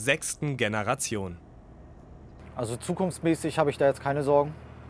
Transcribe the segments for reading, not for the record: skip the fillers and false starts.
6. Generation. Also zukunftsmäßig habe ich da jetzt keine Sorgen.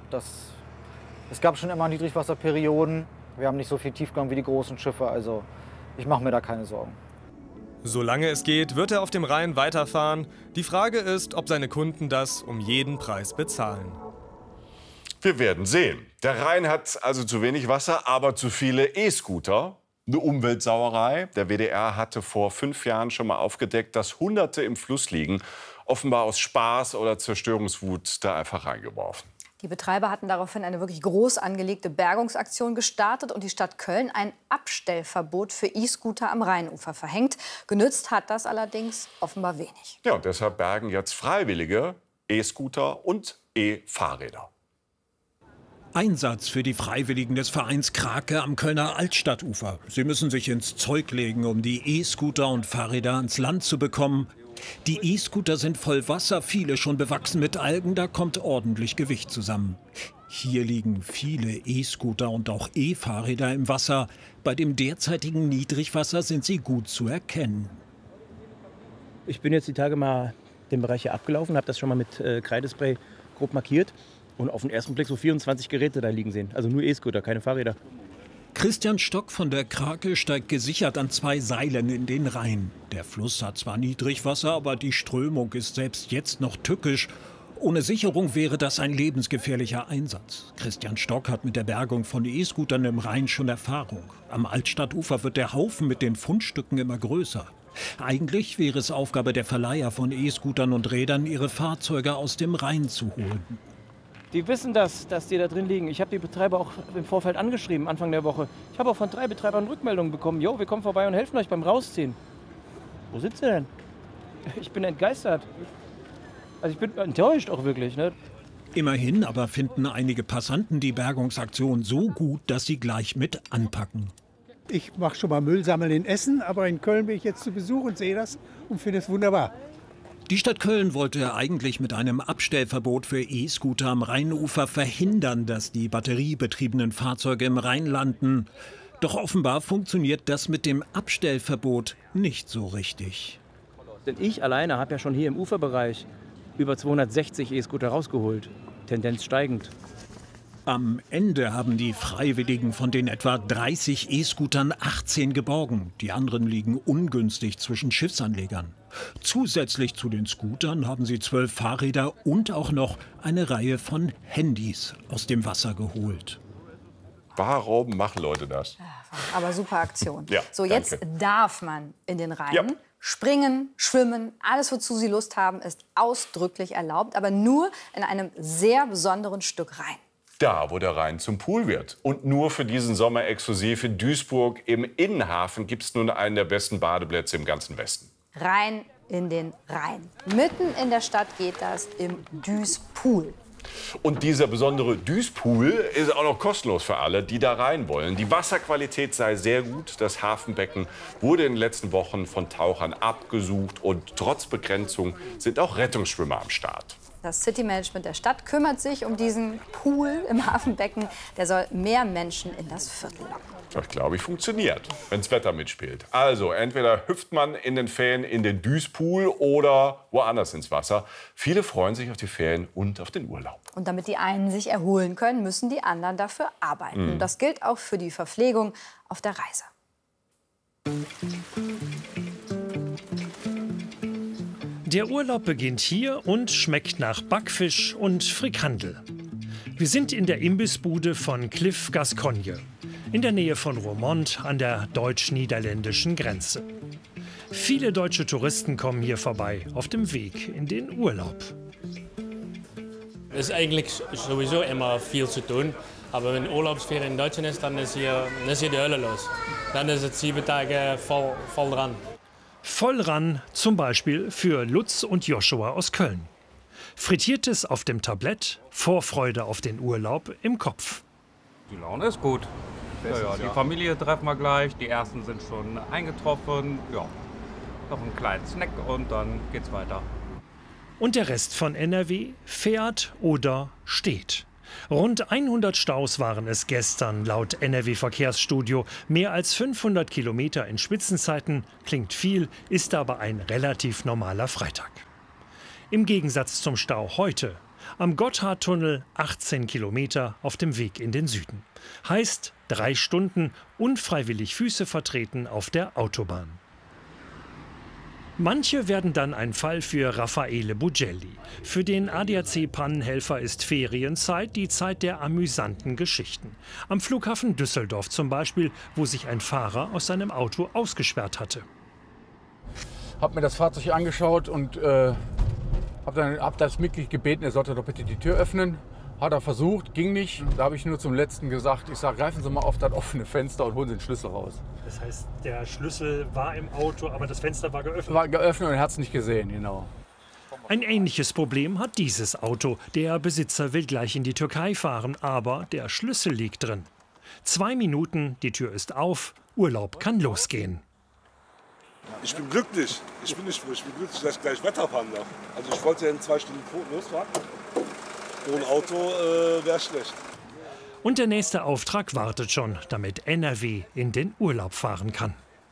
Es gab schon immer Niedrigwasserperioden. Wir haben nicht so viel Tiefgang wie die großen Schiffe, also ich mache mir da keine Sorgen. Solange es geht, wird er auf dem Rhein weiterfahren. Die Frage ist, ob seine Kunden das um jeden Preis bezahlen. Wir werden sehen. Der Rhein hat also zu wenig Wasser, aber zu viele E-Scooter. Eine Umweltsauerei. Der WDR hatte vor 5 Jahren schon mal aufgedeckt, dass Hunderte im Fluss liegen. Offenbar aus Spaß oder Zerstörungswut da einfach reingeworfen. Die Betreiber hatten daraufhin eine wirklich groß angelegte Bergungsaktion gestartet und die Stadt Köln ein Abstellverbot für E-Scooter am Rheinufer verhängt. Genützt hat das allerdings offenbar wenig. Ja, und deshalb bergen jetzt Freiwillige E-Scooter und E-Fahrräder. Einsatz für die Freiwilligen des Vereins Krake am Kölner Altstadtufer. Sie müssen sich ins Zeug legen, um die E-Scooter und Fahrräder ans Land zu bekommen. Die E-Scooter sind voll Wasser, viele schon bewachsen mit Algen, da kommt ordentlich Gewicht zusammen. Hier liegen viele E-Scooter und auch E-Fahrräder im Wasser. Bei dem derzeitigen Niedrigwasser sind sie gut zu erkennen. Ich bin jetzt die Tage mal den Bereich hier abgelaufen, habe das schon mal mit Kreidespray grob markiert und auf den ersten Blick so 24 Geräte da liegen sehen. Also nur E-Scooter, keine Fahrräder. Christian Stock von der Krake steigt gesichert an 2 Seilen in den Rhein. Der Fluss hat zwar Niedrigwasser, aber die Strömung ist selbst jetzt noch tückisch. Ohne Sicherung wäre das ein lebensgefährlicher Einsatz. Christian Stock hat mit der Bergung von E-Scootern im Rhein schon Erfahrung. Am Altstadtufer wird der Haufen mit den Fundstücken immer größer. Eigentlich wäre es Aufgabe der Verleiher von E-Scootern und Rädern, ihre Fahrzeuge aus dem Rhein zu holen. Die wissen dass die da drin liegen. Ich habe die Betreiber auch im Vorfeld angeschrieben, Anfang der Woche. Ich habe auch von 3 Betreibern Rückmeldungen bekommen. Jo, wir kommen vorbei und helfen euch beim Rausziehen. Wo sind sie denn? Ich bin entgeistert. Also ich bin enttäuscht auch wirklich, ne? Immerhin aber finden einige Passanten die Bergungsaktion so gut, dass sie gleich mit anpacken. Ich mache schon mal Müll sammeln in Essen, aber in Köln bin ich jetzt zu Besuch und sehe das und finde es wunderbar. Die Stadt Köln wollte eigentlich mit einem Abstellverbot für E-Scooter am Rheinufer verhindern, dass die batteriebetriebenen Fahrzeuge im Rhein landen. Doch offenbar funktioniert das mit dem Abstellverbot nicht so richtig. Denn ich alleine habe ja schon hier im Uferbereich über 260 E-Scooter rausgeholt. Tendenz steigend. Am Ende haben die Freiwilligen von den etwa 30 E-Scootern 18 geborgen. Die anderen liegen ungünstig zwischen Schiffsanlegern. Zusätzlich zu den Scootern haben sie 12 Fahrräder und auch noch eine Reihe von Handys aus dem Wasser geholt. Warum machen Leute das? Aber super Aktion. Ja, so, jetzt danke. darf man in den Rhein. Ja. Springen, schwimmen, alles, wozu Sie Lust haben, ist ausdrücklich erlaubt, aber nur in einem sehr besonderen Stück Rhein. Da, wo der Rhein zum Pool wird. Und nur für diesen Sommer exklusiv in Duisburg im Innenhafen gibt es nun einen der besten Badeplätze im ganzen Westen. Rein in den Rhein. Mitten in der Stadt geht das im Duispool. Und dieser besondere Duispool ist auch noch kostenlos für alle, die da rein wollen. Die Wasserqualität sei sehr gut. Das Hafenbecken wurde in den letzten Wochen von Tauchern abgesucht. Und trotz Begrenzung sind auch Rettungsschwimmer am Start. Das City-Management der Stadt kümmert sich um diesen Pool im Hafenbecken. Der soll mehr Menschen in das Viertel locken. Das glaube ich funktioniert, wenn das Wetter mitspielt. Also entweder hüpft man in den Ferien in den Duispool oder woanders ins Wasser. Viele freuen sich auf die Ferien und auf den Urlaub. Und damit die einen sich erholen können, müssen die anderen dafür arbeiten. Und das gilt auch für die Verpflegung auf der Reise. Der Urlaub beginnt hier und schmeckt nach Backfisch und Frikandel. Wir sind in der Imbissbude von Cliff Gascogne, in der Nähe von Roermond an der deutsch-niederländischen Grenze. Viele deutsche Touristen kommen hier vorbei, auf dem Weg in den Urlaub. Es ist eigentlich sowieso immer viel zu tun. Aber wenn Urlaubsferien in Deutschland ist, dann ist hier die Hölle los. Dann ist es 7 Tage voll dran. Voll ran, zum Beispiel für Lutz und Joshua aus Köln. Frittiertes auf dem Tablett, Vorfreude auf den Urlaub im Kopf. Die Laune ist gut. Ja, die Familie treffen wir gleich, die ersten sind schon eingetroffen. Ja, noch einen kleinen Snack und dann geht's weiter. Und der Rest von NRW fährt oder steht. Rund 100 Staus waren es gestern, laut NRW-Verkehrsstudio. Mehr als 500 Kilometer in Spitzenzeiten klingt viel, ist aber ein relativ normaler Freitag. Im Gegensatz zum Stau heute. Am Gotthardtunnel 18 Kilometer auf dem Weg in den Süden. Heißt 3 Stunden unfreiwillig Füße vertreten auf der Autobahn. Manche werden dann ein Fall für Raffaele Bugelli. Für den ADAC-Pannenhelfer ist Ferienzeit die Zeit der amüsanten Geschichten. Am Flughafen Düsseldorf zum Beispiel, wo sich ein Fahrer aus seinem Auto ausgesperrt hatte. Hab mir das Fahrzeug angeschaut und hab das Mitglied gebeten, er sollte doch bitte die Tür öffnen. Hat er versucht, ging nicht. Da habe ich nur zum Letzten gesagt, ich sage, greifen Sie mal auf das offene Fenster und holen Sie den Schlüssel raus. Das heißt, der Schlüssel war im Auto, aber das Fenster war geöffnet? War geöffnet und er hat es nicht gesehen, genau. Ein ähnliches Problem hat dieses Auto. Der Besitzer will gleich in die Türkei fahren, aber der Schlüssel liegt drin. 2 Minuten, die Tür ist auf, Urlaub kann losgehen. Ich bin glücklich. Ich bin glücklich, dass ich gleich weiterfahren darf. Also ich wollte in 2 Stunden losfahren. Ohne Auto wäre schlecht. Und der nächste Auftrag wartet schon, damit NRW in den Urlaub fahren kann.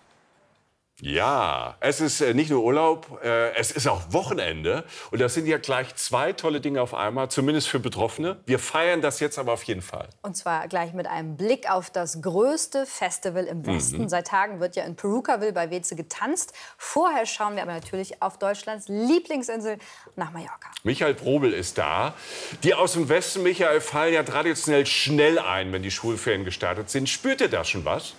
Ja, es ist nicht nur Urlaub, es ist auch Wochenende. Und das sind ja gleich 2 tolle Dinge auf einmal, zumindest für Betroffene. Wir feiern das jetzt aber auf jeden Fall. Und zwar gleich mit einem Blick auf das größte Festival im Westen. Seit Tagen wird ja in Perukaville bei Weze getanzt. Vorher schauen wir aber natürlich auf Deutschlands Lieblingsinsel nach Mallorca. Michael Probel ist da. Die aus dem Westen, Michael, fallen ja traditionell schnell ein, wenn die Schulferien gestartet sind. Spürt ihr da schon was?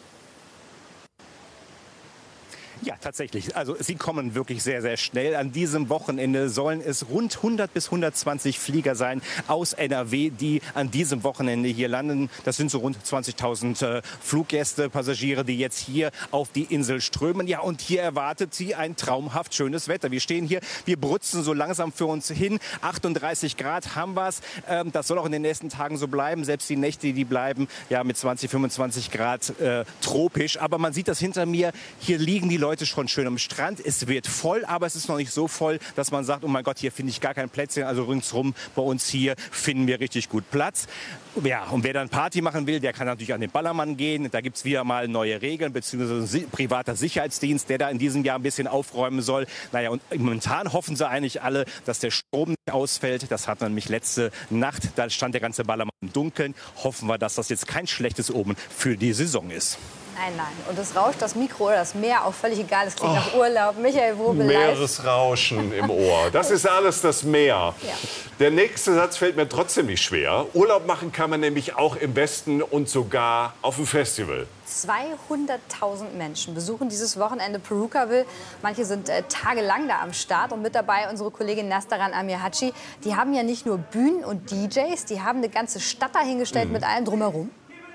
Ja, tatsächlich. Also sie kommen wirklich sehr, sehr schnell. An diesem Wochenende sollen es rund 100 bis 120 Flieger sein aus NRW, die an diesem Wochenende hier landen. Das sind so rund 20.000 Fluggäste, Passagiere, die jetzt hier auf die Insel strömen. Ja, und hier erwartet sie ein traumhaft schönes Wetter. Wir stehen hier, wir brutzen so langsam für uns hin. 38 Grad haben wir es. Das soll auch in den nächsten Tagen so bleiben. Selbst die Nächte, die bleiben ja mit 20, 25 Grad tropisch. Aber man sieht das hinter mir. Hier liegen die Leute schon schön am Strand. Es wird voll, aber es ist noch nicht so voll, dass man sagt, oh mein Gott, hier finde ich gar kein Plätzchen. Also ringsrum bei uns hier finden wir richtig gut Platz. Ja, und wer dann Party machen will, der kann natürlich an den Ballermann gehen. Da gibt es wieder mal neue Regeln, beziehungsweise ein privater Sicherheitsdienst, der da in diesem Jahr ein bisschen aufräumen soll. Naja, und momentan hoffen sie eigentlich alle, dass der Strom nicht ausfällt. Das hat nämlich letzte Nacht, da stand der ganze Ballermann im Dunkeln. Hoffen wir, dass das jetzt kein schlechtes Omen für die Saison ist. Nein, nein. Und es rauscht das Mikro oder das Meer auch völlig egal. Es klingt nach Urlaub. Michael Probel live. Meeresrauschen im Ohr. Das ist alles das Meer. Ja. Der nächste Satz fällt mir trotzdem nicht schwer. Urlaub machen kann man nämlich auch im Westen und sogar auf dem Festival. 200.000 Menschen besuchen dieses Wochenende Perukaville. Manche sind tagelang da am Start. Und mit dabei unsere Kollegin Nastaran Amirhaci. Die haben ja nicht nur Bühnen und DJs, die haben eine ganze Stadt dahingestellt mit allem drumherum.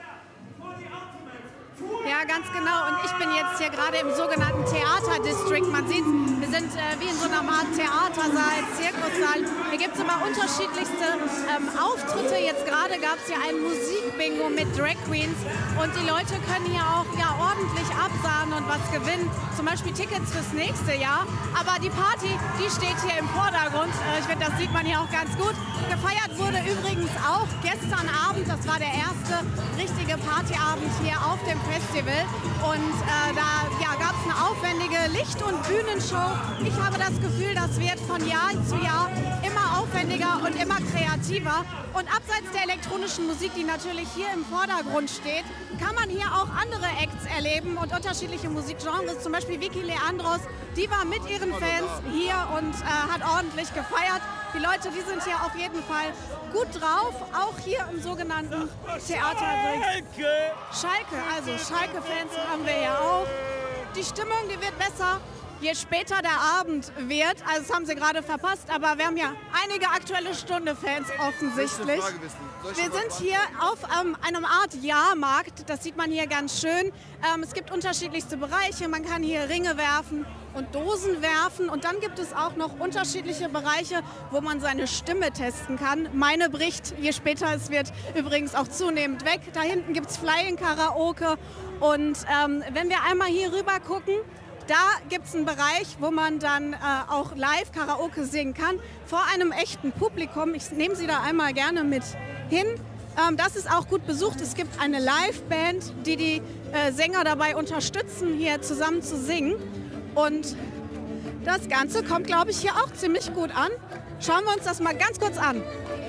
Ja, ganz genau. Und ich bin jetzt hier gerade im sogenannten Theaterdistrict. Man sieht, wir sind wie in so einer Art Theatersaal, Zirkussaal. Hier gibt es immer unterschiedlichste Auftritte. Jetzt gerade gab es hier ein Musikbingo mit Drag Queens. Und die Leute können hier auch ordentlich absahnen und was gewinnen. Zum Beispiel Tickets fürs nächste Jahr. Aber die Party, die steht hier im Vordergrund. Ich finde, das sieht man hier auch ganz gut. Gefeiert wurde übrigens auch gestern Abend. Das war der erste richtige Partyabend hier auf dem Festival. Und da gab es eine aufwendige Licht- und Bühnenshow. Ich habe das Gefühl, das wird von Jahr zu Jahr immer aufwendiger und immer kreativer. Und abseits der elektronischen Musik, die natürlich hier im Vordergrund steht, kann man hier auch andere Acts erleben und unterschiedliche Musikgenres. Zum Beispiel Vicky Leandros, die war mit ihren Fans hier und hat ordentlich gefeiert. Die Leute, die sind hier auf jeden Fall gut drauf, auch hier im sogenannten Theater. Schalke, also Schalke-Fans haben wir ja auch. Die Stimmung, die wird besser, je später der Abend wird. Also das haben sie gerade verpasst, aber wir haben ja einige Aktuelle Stunde-Fans offensichtlich. Wir sind hier auf einem Art Jahrmarkt, das sieht man hier ganz schön. Es gibt unterschiedlichste Bereiche, man kann hier Ringe werfen und Dosen werfen. Und dann gibt es auch noch unterschiedliche Bereiche, wo man seine Stimme testen kann. Meine bricht, je später es wird, übrigens auch zunehmend weg. Da hinten gibt es Flying Karaoke. Und wenn wir einmal hier rüber gucken, Da gibt es einen Bereich, wo man dann auch live Karaoke singen kann, vor einem echten Publikum. Ich nehme Sie da einmal gerne mit hin. Das ist auch gut besucht. Es gibt eine Live-Band, die die Sänger dabei unterstützen, hier zusammen zu singen. Und das Ganze kommt, glaube ich, hier auch ziemlich gut an. Schauen wir uns das mal ganz kurz an.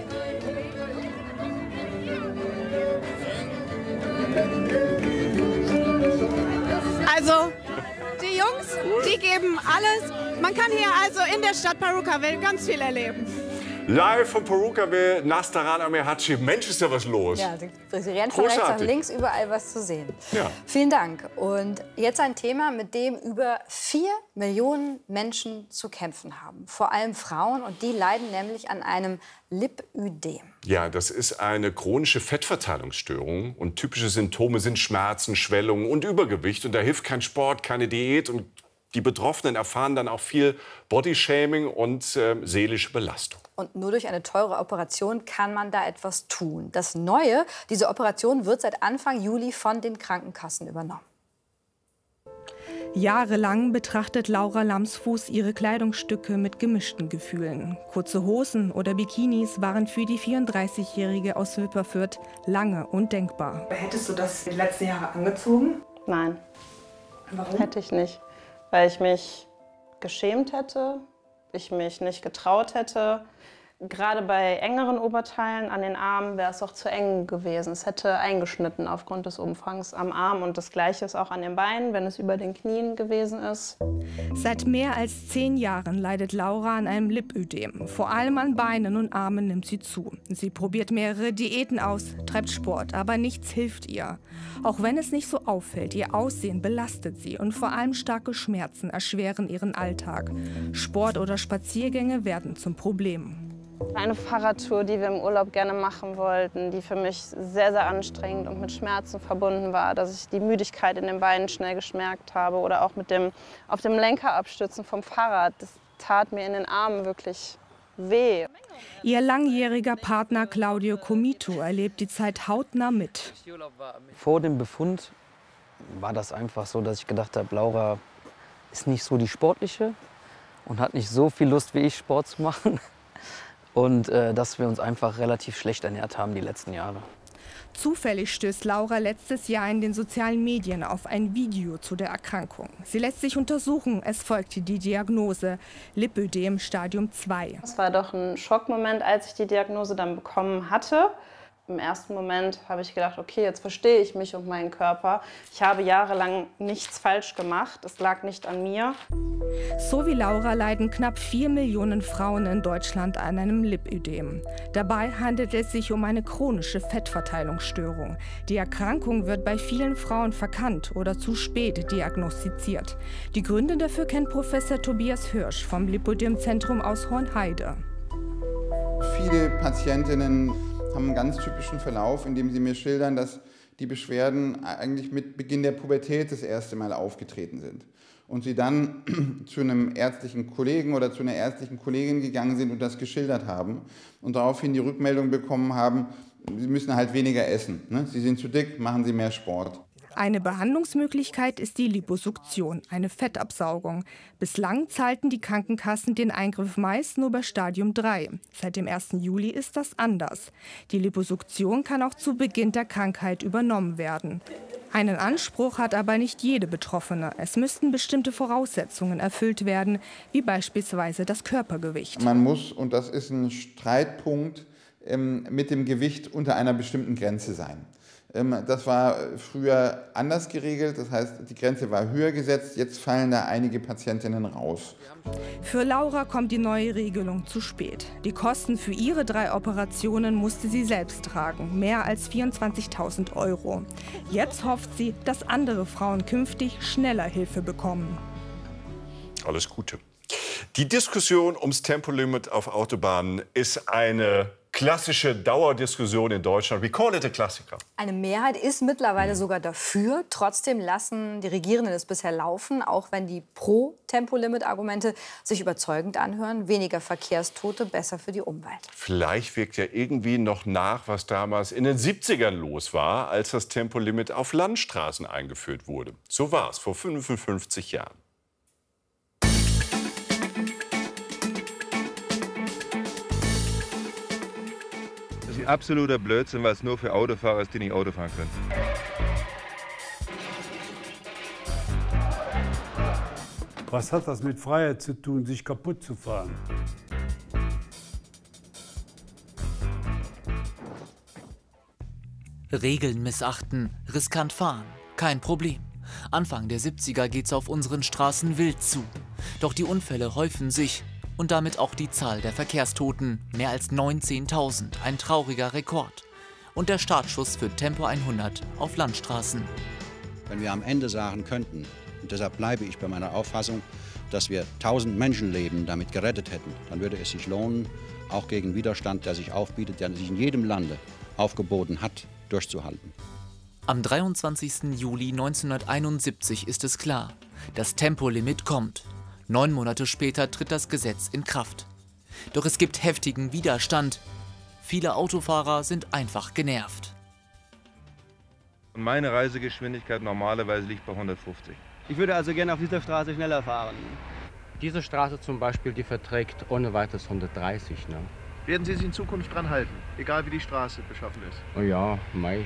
Also, die Jungs, die geben alles. Man kann hier also in der Stadt Purukaville ganz viel erleben. Live von Purukaville, Nastaran Amirhaci. Mensch, ist ja was los. Ja, sie rennen von rechts nach links, überall was zu sehen. Ja. Vielen Dank. Und jetzt ein Thema, mit dem über 4 Millionen Menschen zu kämpfen haben. Vor allem Frauen, und die leiden nämlich an einem Lipödem. Ja, das ist eine chronische Fettverteilungsstörung. Und typische Symptome sind Schmerzen, Schwellungen und Übergewicht. Und da hilft kein Sport, keine Diät. Und die Betroffenen erfahren dann auch viel Bodyshaming und seelische Belastung. Und nur durch eine teure Operation kann man da etwas tun. Das Neue, diese Operation wird seit Anfang Juli von den Krankenkassen übernommen. Jahrelang betrachtet Laura Lamsfuß ihre Kleidungsstücke mit gemischten Gefühlen. Kurze Hosen oder Bikinis waren für die 34-Jährige aus Wipperfürth lange undenkbar. Hättest du das die letzten Jahre angezogen? Nein. Warum? Hätte ich nicht. Weil ich mich geschämt hätte, ich mich nicht getraut hätte. Gerade bei engeren Oberteilen an den Armen wäre es auch zu eng gewesen. Es hätte eingeschnitten aufgrund des Umfangs am Arm. Und das Gleiche ist auch an den Beinen, wenn es über den Knien gewesen ist. Seit mehr als 10 Jahren leidet Laura an einem Lipödem. Vor allem an Beinen und Armen nimmt sie zu. Sie probiert mehrere Diäten aus, treibt Sport, aber nichts hilft ihr. Auch wenn es nicht so auffällt, ihr Aussehen belastet sie und vor allem starke Schmerzen erschweren ihren Alltag. Sport oder Spaziergänge werden zum Problem. Eine Fahrradtour, die wir im Urlaub gerne machen wollten, die für mich sehr, sehr anstrengend und mit Schmerzen verbunden war, dass ich die Müdigkeit in den Beinen schnell geschmerzt habe oder auch mit dem auf dem Lenker abstützen vom Fahrrad. Das tat mir in den Armen wirklich weh. Ihr langjähriger Partner Claudio Comito erlebt die Zeit hautnah mit. Vor dem Befund war das einfach so, dass ich gedacht habe, Laura ist nicht so die Sportliche und hat nicht so viel Lust wie ich, Sport zu machen. Und dass wir uns einfach relativ schlecht ernährt haben die letzten Jahre. Zufällig stößt Laura letztes Jahr in den sozialen Medien auf ein Video zu der Erkrankung. Sie lässt sich untersuchen. Es folgte die Diagnose Lipödem Stadium 2. Es war doch ein Schockmoment, als ich die Diagnose dann bekommen hatte. Im ersten Moment habe ich gedacht, okay, jetzt verstehe ich mich und meinen Körper. Ich habe jahrelang nichts falsch gemacht. Es lag nicht an mir. So wie Laura leiden knapp 4 Millionen Frauen in Deutschland an einem Lipödem. Dabei handelt es sich um eine chronische Fettverteilungsstörung. Die Erkrankung wird bei vielen Frauen verkannt oder zu spät diagnostiziert. Die Gründe dafür kennt Professor Tobias Hirsch vom Lipödem-Zentrum aus Hohenheide. Viele Patientinnen haben einen ganz typischen Verlauf, in dem sie mir schildern, dass die Beschwerden eigentlich mit Beginn der Pubertät das erste Mal aufgetreten sind. Und sie dann zu einem ärztlichen Kollegen oder zu einer ärztlichen Kollegin gegangen sind und das geschildert haben und daraufhin die Rückmeldung bekommen haben, sie müssen halt weniger essen. Ne? Sie sind zu dick, machen Sie mehr Sport. Eine Behandlungsmöglichkeit ist die Liposuktion, eine Fettabsaugung. Bislang zahlten die Krankenkassen den Eingriff meist nur bei Stadium 3. Seit dem 1. Juli ist das anders. Die Liposuktion kann auch zu Beginn der Krankheit übernommen werden. Einen Anspruch hat aber nicht jede Betroffene. Es müssten bestimmte Voraussetzungen erfüllt werden, wie beispielsweise das Körpergewicht. Man muss, und das ist ein Streitpunkt, mit dem Gewicht unter einer bestimmten Grenze sein. Das war früher anders geregelt, das heißt, die Grenze war höher gesetzt, jetzt fallen da einige Patientinnen raus. Für Laura kommt die neue Regelung zu spät. Die Kosten für ihre 3 Operationen musste sie selbst tragen, mehr als 24.000 €. Jetzt hofft sie, dass andere Frauen künftig schneller Hilfe bekommen. Alles Gute. Die Diskussion ums Tempolimit auf Autobahnen ist eine klassische Dauerdiskussion in Deutschland. We call it a Klassiker. Eine Mehrheit ist mittlerweile sogar dafür. Trotzdem lassen die Regierenden es bisher laufen, auch wenn die Pro-Tempolimit-Argumente sich überzeugend anhören. Weniger Verkehrstote, besser für die Umwelt. Vielleicht wirkt ja irgendwie noch nach, was damals in den 70ern los war, als das Tempolimit auf Landstraßen eingeführt wurde. So war es vor 55 Jahren. absoluter Blödsinn, weil es nur für Autofahrer ist, die nicht Auto fahren können. Was hat das mit Freiheit zu tun, sich kaputt zu fahren? Regeln missachten, riskant fahren, kein Problem. Anfang der 70er geht's auf unseren Straßen wild zu. Doch die Unfälle häufen sich und damit auch die Zahl der Verkehrstoten. Mehr als 19.000, ein trauriger Rekord. Und der Startschuss für Tempo 100 auf Landstraßen. Wenn wir am Ende sagen könnten, und deshalb bleibe ich bei meiner Auffassung, dass wir 1000 Menschenleben damit gerettet hätten, dann würde es sich lohnen, auch gegen Widerstand, der sich aufbietet, der sich in jedem Lande aufgeboten hat, durchzuhalten. Am 23. Juli 1971 ist es klar, das Tempolimit kommt. 9 Monate später tritt das Gesetz in Kraft. Doch es gibt heftigen Widerstand. Viele Autofahrer sind einfach genervt. Und meine Reisegeschwindigkeit normalerweise liegt bei 150. Ich würde also gerne auf dieser Straße schneller fahren. Diese Straße zum Beispiel, die verträgt ohne weiteres 130. Ne? Werden Sie sich in Zukunft dran halten, egal wie die Straße beschaffen ist? Oh ja, mei.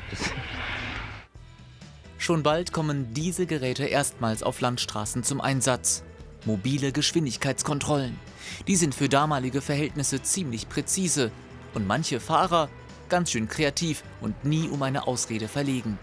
Schon bald kommen diese Geräte erstmals auf Landstraßen zum Einsatz. Mobile Geschwindigkeitskontrollen. Die sind für damalige Verhältnisse ziemlich präzise. Und manche Fahrer ganz schön kreativ und nie um eine Ausrede verlegen.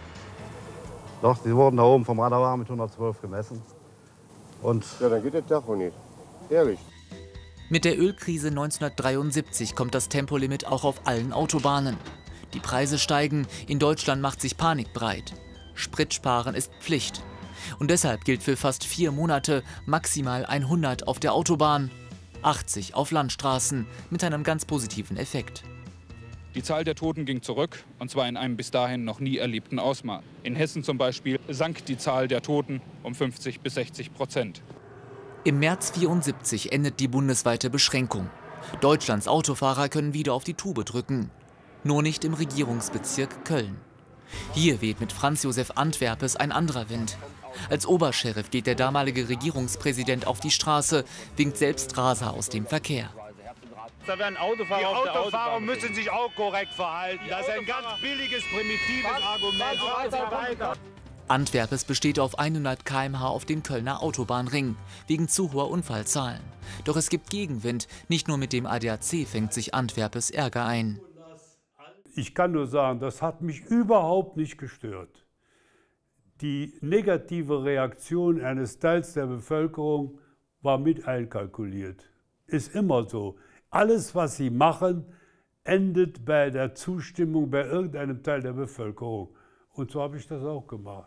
Doch, die wurden da oben vom Radar mit 112 gemessen. Und ja, dann geht der Tacho nicht. Ehrlich. Mit der Ölkrise 1973 kommt das Tempolimit auch auf allen Autobahnen. Die Preise steigen, in Deutschland macht sich Panik breit. Spritsparen ist Pflicht. Und deshalb gilt für fast 4 Monate maximal 100 auf der Autobahn, 80 auf Landstraßen mit einem ganz positiven Effekt. Die Zahl der Toten ging zurück, und zwar in einem bis dahin noch nie erlebten Ausmaß. In Hessen zum Beispiel sank die Zahl der Toten um 50 bis 60%. Im März 1974 endet die bundesweite Beschränkung. Deutschlands Autofahrer können wieder auf die Tube drücken. Nur nicht im Regierungsbezirk Köln. Hier weht mit Franz Josef Antwerpes ein anderer Wind. Als Obersheriff geht der damalige Regierungspräsident auf die Straße, winkt selbst Raser aus dem Verkehr. Da werden Autofahrer die Autofahrer müssen sich auch korrekt verhalten. Das ist ein ganz billiges, primitives Argument. Antwerpes besteht auf 100 km/h auf dem Kölner Autobahnring, wegen zu hoher Unfallzahlen. Doch es gibt Gegenwind. Nicht nur mit dem ADAC fängt sich Antwerpes Ärger ein. Ich kann nur sagen, das hat mich überhaupt nicht gestört. Die negative Reaktion eines Teils der Bevölkerung war mit einkalkuliert. Ist immer so. Alles, was sie machen, endet bei der Zustimmung bei irgendeinem Teil der Bevölkerung. Und so habe ich das auch gemacht.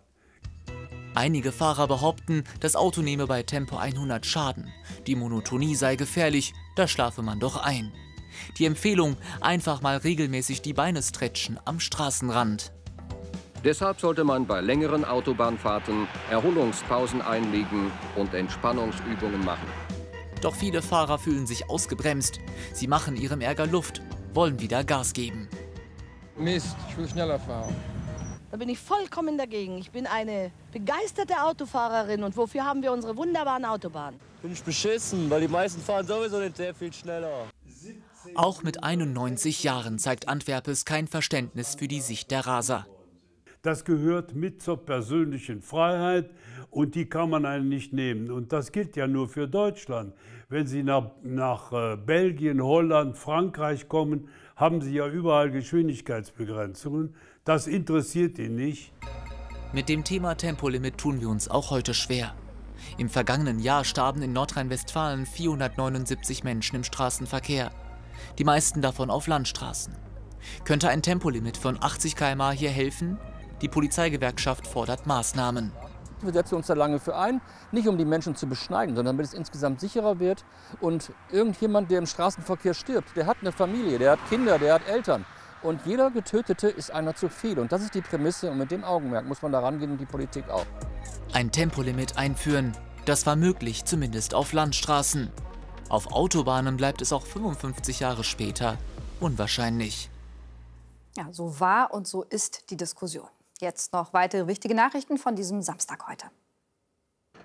Einige Fahrer behaupten, das Auto nehme bei Tempo 100 Schaden. Die Monotonie sei gefährlich, da schlafe man doch ein. Die Empfehlung, einfach mal regelmäßig die Beine stretchen am Straßenrand. Deshalb sollte man bei längeren Autobahnfahrten Erholungspausen einlegen und Entspannungsübungen machen. Doch viele Fahrer fühlen sich ausgebremst. Sie machen ihrem Ärger Luft, wollen wieder Gas geben. Mist, ich will schneller fahren. Da bin ich vollkommen dagegen. Ich bin eine begeisterte Autofahrerin. Und wofür haben wir unsere wunderbaren Autobahnen? Bin ich beschissen, weil die meisten fahren sowieso nicht sehr viel schneller. Auch mit 91 Jahren zeigt Antwerpes kein Verständnis für die Sicht der Raser. Das gehört mit zur persönlichen Freiheit und die kann man einem nicht nehmen. Und das gilt ja nur für Deutschland. Wenn Sie nach Belgien, Holland, Frankreich kommen, haben Sie ja überall Geschwindigkeitsbegrenzungen. Das interessiert ihn nicht. Mit dem Thema Tempolimit tun wir uns auch heute schwer. Im vergangenen Jahr starben in Nordrhein-Westfalen 479 Menschen im Straßenverkehr. Die meisten davon auf Landstraßen. Könnte ein Tempolimit von 80 km/h hier helfen? Die Polizeigewerkschaft fordert Maßnahmen. Wir setzen uns da lange für ein, nicht um die Menschen zu beschneiden, sondern damit es insgesamt sicherer wird. Und irgendjemand, der im Straßenverkehr stirbt, der hat eine Familie, der hat Kinder, der hat Eltern. Und jeder Getötete ist einer zu viel. Und das ist die Prämisse. Und mit dem Augenmerk muss man da rangehen und die Politik auch. Ein Tempolimit einführen, das war möglich, zumindest auf Landstraßen. Auf Autobahnen bleibt es auch 55 Jahre später unwahrscheinlich. Ja, so war und so ist die Diskussion. Jetzt noch weitere wichtige Nachrichten von diesem Samstag heute.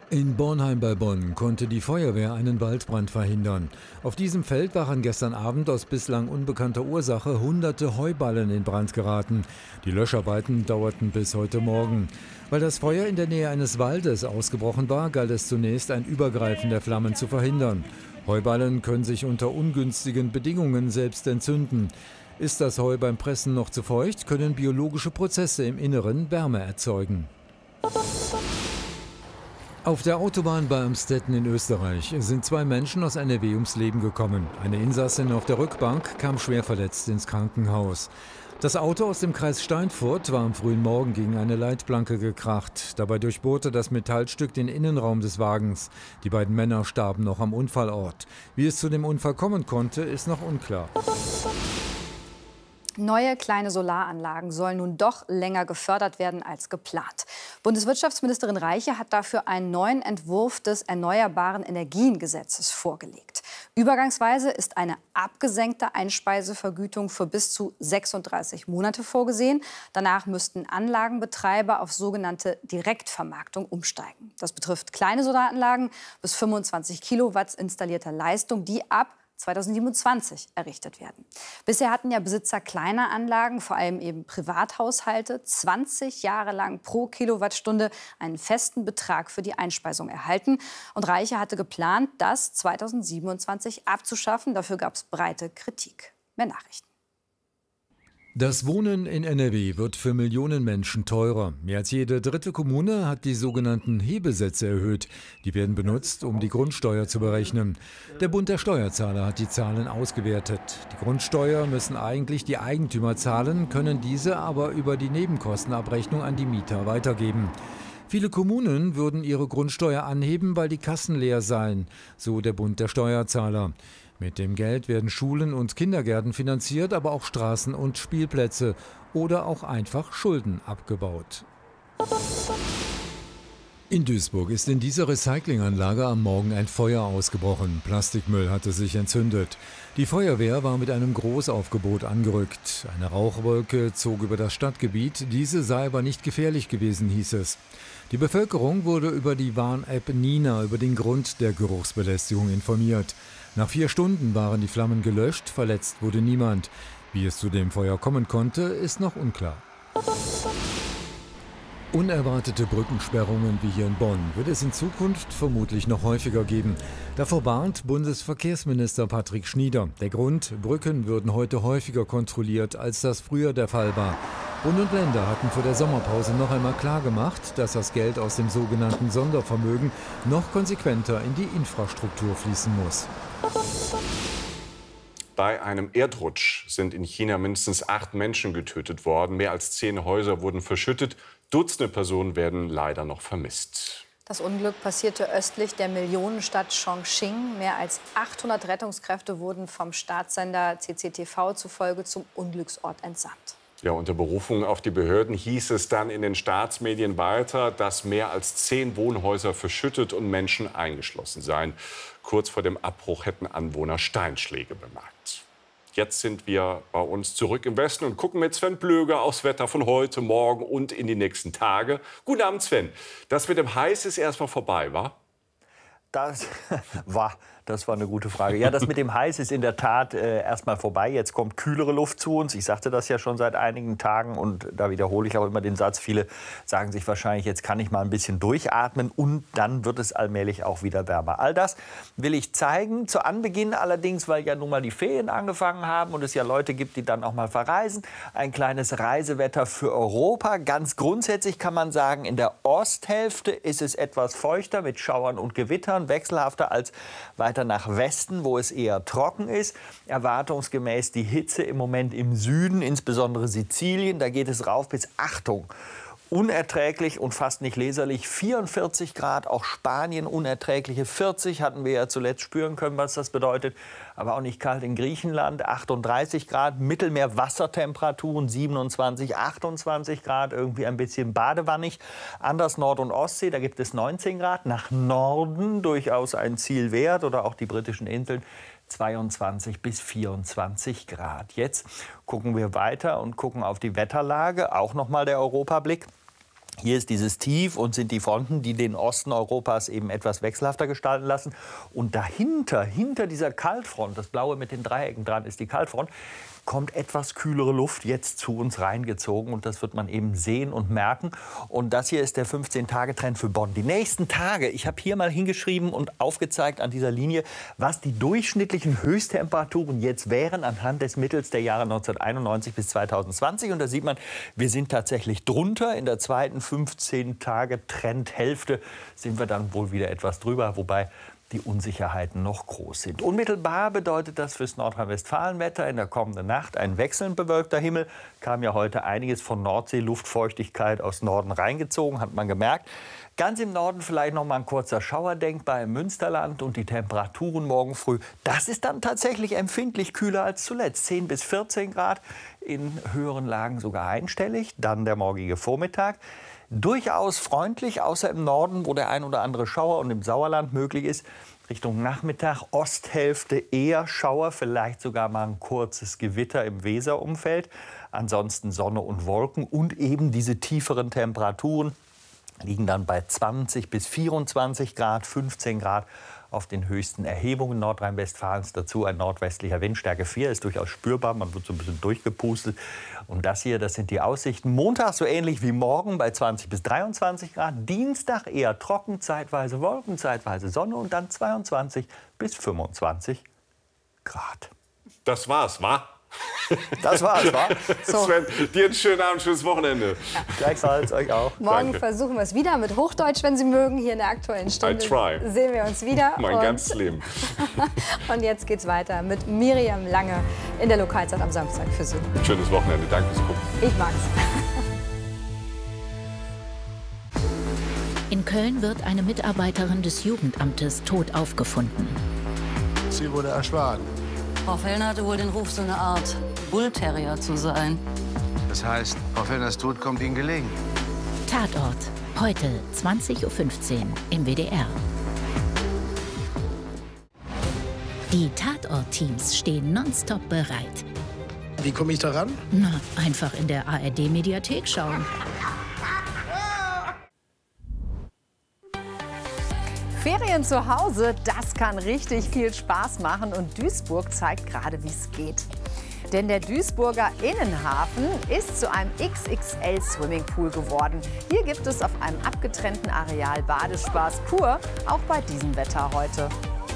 In Bornheim bei Bonn konnte die Feuerwehr einen Waldbrand verhindern. Auf diesem Feld waren gestern Abend aus bislang unbekannter Ursache hunderte Heuballen in Brand geraten. Die Löscharbeiten dauerten bis heute Morgen. Weil das Feuer in der Nähe eines Waldes ausgebrochen war, galt es zunächst, ein Übergreifen der Flammen zu verhindern. Heuballen können sich unter ungünstigen Bedingungen selbst entzünden. Ist das Heu beim Pressen noch zu feucht, können biologische Prozesse im Inneren Wärme erzeugen. Auf der Autobahn bei Amstetten in Österreich sind 2 Menschen aus NRW ums Leben gekommen. Eine Insassin auf der Rückbank kam schwer verletzt ins Krankenhaus. Das Auto aus dem Kreis Steinfurt war am frühen Morgen gegen eine Leitplanke gekracht. Dabei durchbohrte das Metallstück den Innenraum des Wagens. Die beiden Männer starben noch am Unfallort. Wie es zu dem Unfall kommen konnte, ist noch unklar. Neue kleine Solaranlagen sollen nun doch länger gefördert werden als geplant. Bundeswirtschaftsministerin Reiche hat dafür einen neuen Entwurf des Erneuerbaren Energiengesetzes vorgelegt. Übergangsweise ist eine abgesenkte Einspeisevergütung für bis zu 36 Monate vorgesehen. Danach müssten Anlagenbetreiber auf sogenannte Direktvermarktung umsteigen. Das betrifft kleine Solaranlagen bis 25 Kilowatt installierter Leistung, die ab 2027 errichtet werden. Bisher hatten ja Besitzer kleiner Anlagen, vor allem eben Privathaushalte, 20 Jahre lang pro Kilowattstunde einen festen Betrag für die Einspeisung erhalten. Und Reiche hatte geplant, das 2027 abzuschaffen. Dafür gab es breite Kritik. Mehr Nachrichten. Das Wohnen in NRW wird für Millionen Menschen teurer. Mehr als jede dritte Kommune hat die sogenannten Hebesätze erhöht. Die werden benutzt, um die Grundsteuer zu berechnen. Der Bund der Steuerzahler hat die Zahlen ausgewertet. Die Grundsteuer müssen eigentlich die Eigentümer zahlen, können diese aber über die Nebenkostenabrechnung an die Mieter weitergeben. Viele Kommunen würden ihre Grundsteuer anheben, weil die Kassen leer seien, so der Bund der Steuerzahler. Mit dem Geld werden Schulen und Kindergärten finanziert, aber auch Straßen und Spielplätze oder auch einfach Schulden abgebaut. In Duisburg ist in dieser Recyclinganlage am Morgen ein Feuer ausgebrochen. Plastikmüll hatte sich entzündet. Die Feuerwehr war mit einem Großaufgebot angerückt. Eine Rauchwolke zog über das Stadtgebiet. Diese sei aber nicht gefährlich gewesen, hieß es. Die Bevölkerung wurde über die Warn-App Nina über den Grund der Geruchsbelästigung informiert. Nach 4 Stunden waren die Flammen gelöscht, verletzt wurde niemand. Wie es zu dem Feuer kommen konnte, ist noch unklar. Unerwartete Brückensperrungen wie hier in Bonn wird es in Zukunft vermutlich noch häufiger geben. Davor warnt Bundesverkehrsminister Patrick Schnieder. Der Grund: Brücken würden heute häufiger kontrolliert, als das früher der Fall war. Bund und Länder hatten vor der Sommerpause noch einmal klargemacht, dass das Geld aus dem sogenannten Sondervermögen noch konsequenter in die Infrastruktur fließen muss. Bei einem Erdrutsch sind in China mindestens 8 Menschen getötet worden. Mehr als 10 Häuser wurden verschüttet. Dutzende Personen werden leider noch vermisst. Das Unglück passierte östlich der Millionenstadt Chongqing. Mehr als 800 Rettungskräfte wurden vom Staatssender CCTV zufolge zum Unglücksort entsandt. Ja, unter Berufung auf die Behörden hieß es dann in den Staatsmedien weiter, dass mehr als 10 Wohnhäuser verschüttet und Menschen eingeschlossen seien. Kurz vor dem Abbruch hätten Anwohner Steinschläge bemerkt. Jetzt sind wir bei uns zurück im Westen und gucken mit Sven Blöger aufs Wetter von heute, morgen und in die nächsten Tage. Guten Abend, Sven. Das mit dem Heiß ist erstmal vorbei, wa? Das war eine gute Frage. Ja, das mit dem Heiß ist in der Tat erstmal vorbei. Jetzt kommt kühlere Luft zu uns. Ich sagte das ja schon seit einigen Tagen und da wiederhole ich auch immer den Satz. Viele sagen sich wahrscheinlich, jetzt kann ich mal ein bisschen durchatmen und dann wird es allmählich auch wieder wärmer. All das will ich zeigen. Zu Anbeginn allerdings, weil ja nun mal die Ferien angefangen haben und es ja Leute gibt, die dann auch mal verreisen, ein kleines Reisewetter für Europa. Ganz grundsätzlich kann man sagen, in der Osthälfte ist es etwas feuchter mit Schauern und Gewittern, wechselhafter als weiter nach Westen, wo es eher trocken ist. Erwartungsgemäß die Hitze im Moment im Süden, insbesondere Sizilien. Da geht es rauf bis, Achtung, unerträglich und fast nicht leserlich, 44 Grad. Auch Spanien unerträgliche 40, hatten wir ja zuletzt spüren können, was das bedeutet. Aber auch nicht kalt in Griechenland, 38 Grad. Mittelmeerwassertemperaturen 27, 28 Grad, irgendwie ein bisschen badewannig. Anders Nord- und Ostsee, da gibt es 19 Grad. Nach Norden durchaus ein Ziel wert oder auch die britischen Inseln. 22 bis 24 Grad. Jetzt gucken wir weiter und gucken auf die Wetterlage. Auch noch mal der Europablick. Hier ist dieses Tief und sind die Fronten, die den Osten Europas eben etwas wechselhafter gestalten lassen. Und dahinter, hinter dieser Kaltfront, das Blaue mit den Dreiecken dran ist die Kaltfront, kommt etwas kühlere Luft jetzt zu uns reingezogen. Und das wird man eben sehen und merken. Und das hier ist der 15-Tage-Trend für Bonn. Die nächsten Tage, ich habe hier mal hingeschrieben und aufgezeigt an dieser Linie, was die durchschnittlichen Höchsttemperaturen jetzt wären anhand des Mittels der Jahre 1991 bis 2020. Und da sieht man, wir sind tatsächlich drunter. In der zweiten 15-Tage-Trendhälfte sind wir dann wohl wieder etwas drüber, wobei die Unsicherheiten noch groß sind. Unmittelbar bedeutet das fürs Nordrhein-Westfalen-Wetter in der kommenden Nacht ein wechselnd bewölkter Himmel. Kam ja heute einiges von Nordseeluftfeuchtigkeit aus Norden reingezogen, hat man gemerkt. Ganz im Norden vielleicht noch mal ein kurzer Schauer denkbar im Münsterland und die Temperaturen morgen früh. Das ist dann tatsächlich empfindlich kühler als zuletzt. 10 bis 14 Grad, in höheren Lagen sogar einstellig. Dann der morgige Vormittag. Durchaus freundlich, außer im Norden, wo der ein oder andere Schauer und im Sauerland möglich ist. Richtung Nachmittag, Osthälfte eher Schauer, vielleicht sogar mal ein kurzes Gewitter im Weserumfeld. Ansonsten Sonne und Wolken und eben diese tieferen Temperaturen liegen dann bei 20 bis 24 Grad, 15 Grad auf den höchsten Erhebungen Nordrhein-Westfalens. Dazu ein nordwestlicher Wind, Stärke 4, ist durchaus spürbar. Man wird so ein bisschen durchgepustet. Und das hier, das sind die Aussichten. Montag so ähnlich wie morgen bei 20 bis 23 Grad. Dienstag eher trocken, zeitweise Wolken, zeitweise Sonne und dann 22 bis 25 Grad. Das war's, wa? Das war's, wa? So. Sven, dir einen schönen Abend, schönes Wochenende. Ja, gleichfalls euch auch. Morgen versuchen wir es wieder mit Hochdeutsch, wenn Sie mögen, hier in der Aktuellen Stunde. I try. Sehen wir uns wieder. Mein ganzes Leben. Und jetzt geht's weiter mit Miriam Lange in der Lokalzeit am Samstag für Sie. Schönes Wochenende, danke fürs Gucken. Ich mag's. In Köln wird eine Mitarbeiterin des Jugendamtes tot aufgefunden. Sie wurde erschlagen. Frau Fellner hatte wohl den Ruf, so eine Art Bullterrier zu sein. Das heißt, Frau Fellners Tod kommt Ihnen gelegen. Tatort. Heute 20:15 Uhr im WDR. Die Tatort-Teams stehen nonstop bereit. Wie komme ich da ran? Na, einfach in der ARD-Mediathek schauen. Ferien zu Hause, das kann richtig viel Spaß machen und Duisburg zeigt gerade, wie es geht. Denn der Duisburger Innenhafen ist zu einem XXL-Swimmingpool geworden. Hier gibt es auf einem abgetrennten Areal Badespaß pur, auch bei diesem Wetter heute.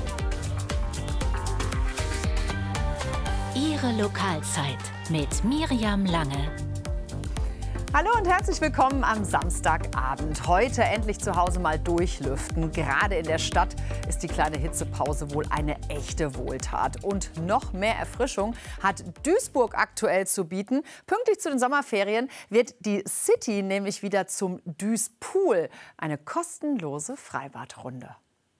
Ihre Lokalzeit mit Miriam Lange. Hallo und herzlich willkommen am Samstagabend. Heute endlich zu Hause mal durchlüften. Gerade in der Stadt ist die kleine Hitzepause wohl eine echte Wohltat. Und noch mehr Erfrischung hat Duisburg aktuell zu bieten. Pünktlich zu den Sommerferien wird die City nämlich wieder zum Duispool. Eine kostenlose Freibadrunde.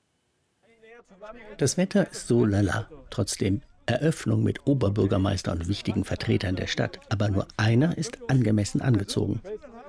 Das Wetter ist so lala. Trotzdem Eröffnung mit Oberbürgermeister und wichtigen Vertretern der Stadt. Aber nur einer ist angemessen angezogen.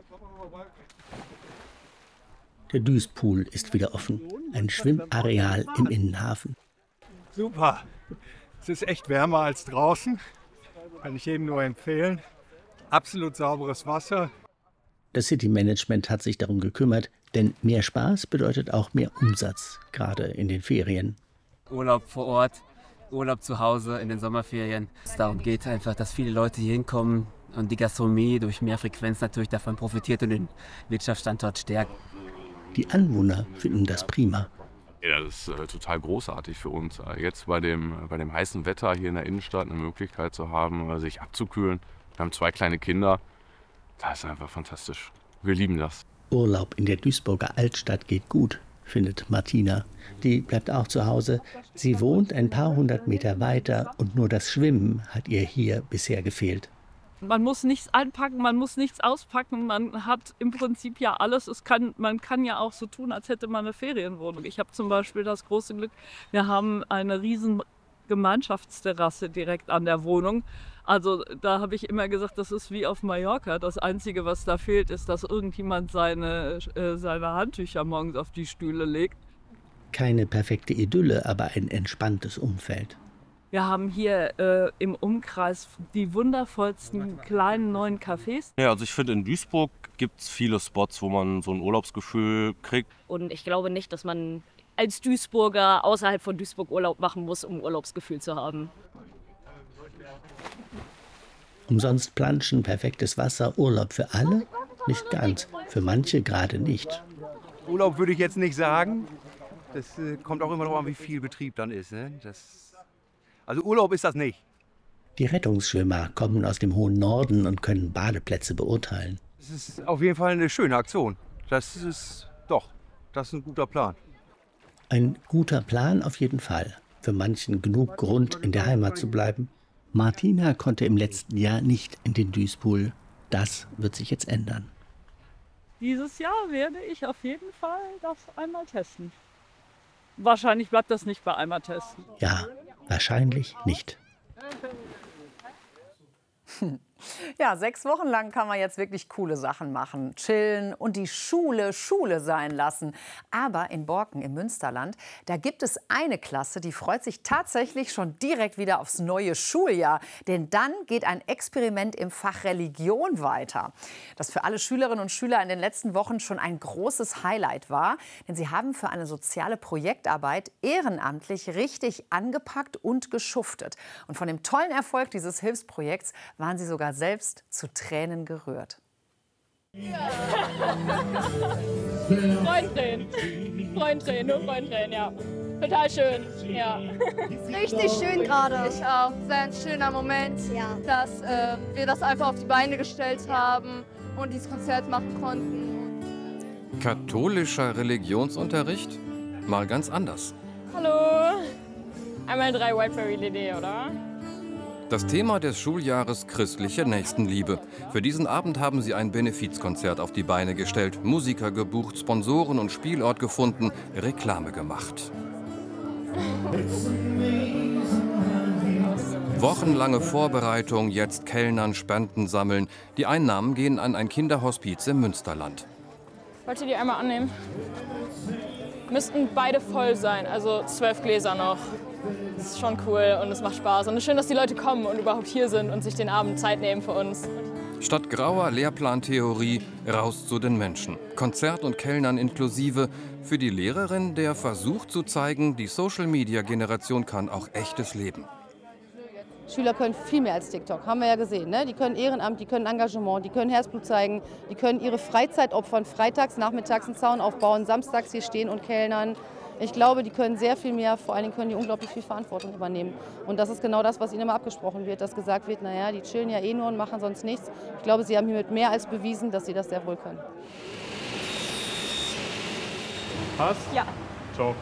Der Duispool ist wieder offen. Ein Schwimmareal im Innenhafen. Super. Es ist echt wärmer als draußen. Kann ich jedem nur empfehlen. Absolut sauberes Wasser. Das City-Management hat sich darum gekümmert, denn mehr Spaß bedeutet auch mehr Umsatz, gerade in den Ferien. Urlaub vor Ort. Urlaub zu Hause in den Sommerferien. Es darum geht einfach, dass viele Leute hier hinkommen und die Gastronomie durch mehr Frequenz natürlich davon profitiert und den Wirtschaftsstandort stärkt. Die Anwohner finden das prima. Ja, das ist total großartig für uns. Jetzt bei dem heißen Wetter hier in der Innenstadt eine Möglichkeit zu haben, sich abzukühlen. Wir haben 2 kleine Kinder. Das ist einfach fantastisch. Wir lieben das. Urlaub in der Duisburger Altstadt geht gut, findet Martina. Die bleibt auch zu Hause. Sie wohnt ein paar hundert Meter weiter und nur das Schwimmen hat ihr hier bisher gefehlt. Man muss nichts einpacken, man muss nichts auspacken, man hat im Prinzip ja alles. Man kann ja auch so tun, als hätte man eine Ferienwohnung. Ich habe zum Beispiel das große Glück, wir haben eine riesen Gemeinschaftsterrasse direkt an der Wohnung. Also da habe ich immer gesagt, das ist wie auf Mallorca. Das Einzige, was da fehlt, ist, dass irgendjemand seine Handtücher morgens auf die Stühle legt. Keine perfekte Idylle, aber ein entspanntes Umfeld. Wir haben hier im Umkreis die wundervollsten kleinen neuen Cafés. Ja, also ich finde, in Duisburg gibt es viele Spots, wo man so ein Urlaubsgefühl kriegt. Und ich glaube nicht, dass man als Duisburger außerhalb von Duisburg Urlaub machen muss, um Urlaubsgefühl zu haben. Umsonst planschen, perfektes Wasser, Urlaub für alle? Nicht ganz, für manche gerade nicht. Urlaub würde ich jetzt nicht sagen. Das kommt auch immer darauf an, wie viel Betrieb dann ist. Ne? Also Urlaub ist das nicht. Die Rettungsschwimmer kommen aus dem hohen Norden und können Badeplätze beurteilen. Es ist auf jeden Fall eine schöne Aktion. Das ist ein guter Plan. Ein guter Plan auf jeden Fall. Für manchen genug Grund, in der Heimat zu bleiben. Martina konnte im letzten Jahr nicht in den Duispool. Das wird sich jetzt ändern. Dieses Jahr werde ich auf jeden Fall das einmal testen. Wahrscheinlich bleibt das nicht bei einmal testen. Ja, wahrscheinlich nicht. Ja, 6 Wochen lang kann man jetzt wirklich coole Sachen machen, chillen und die Schule sein lassen. Aber in Borken im Münsterland, da gibt es eine Klasse, die freut sich tatsächlich schon direkt wieder aufs neue Schuljahr. Denn dann geht ein Experiment im Fach Religion weiter. Das für alle Schülerinnen und Schüler in den letzten Wochen schon ein großes Highlight war. Denn sie haben für eine soziale Projektarbeit ehrenamtlich richtig angepackt und geschuftet. Und von dem tollen Erfolg dieses Hilfsprojekts waren sie sogar selbst zu Tränen gerührt. Freundtränen, nur Freundtränen, ja. Total schön, ja. Richtig schön gerade. Ich auch. Sehr ein schöner Moment, dass wir das einfach auf die Beine gestellt haben und dieses Konzert machen konnten. Katholischer Religionsunterricht? Mal ganz anders. Hallo. Einmal 3 Whiteberry Lede, oder? Das Thema des Schuljahres christliche Nächstenliebe. Für diesen Abend haben sie ein Benefizkonzert auf die Beine gestellt, Musiker gebucht, Sponsoren und Spielort gefunden, Reklame gemacht. Wochenlange Vorbereitung, jetzt Kellnern, Spenden sammeln. Die Einnahmen gehen an ein Kinderhospiz im Münsterland. Wollt ihr die einmal annehmen? Müssten beide voll sein, also 12 Gläser noch. Das ist schon cool und es macht Spaß. Und es ist schön, dass die Leute kommen und überhaupt hier sind und sich den Abend Zeit nehmen für uns. Statt grauer Lehrplantheorie, raus zu den Menschen. Konzert und Kellnern inklusive. Für die Lehrerin der Versuch zu zeigen, die Social-Media-Generation kann auch echtes Leben. Schüler können viel mehr als TikTok, haben wir ja gesehen. Ne? Die können Ehrenamt, die können Engagement, die können Herzblut zeigen, die können ihre Freizeit opfern, freitags, nachmittags einen Zaun aufbauen, samstags hier stehen und kellnern. Ich glaube, die können sehr viel mehr, vor allen Dingen können die unglaublich viel Verantwortung übernehmen. Und das ist genau das, was ihnen immer abgesprochen wird, dass gesagt wird, naja, die chillen ja eh nur und machen sonst nichts. Ich glaube, sie haben hiermit mehr als bewiesen, dass sie das sehr wohl können. Passt? Ja. Ciao.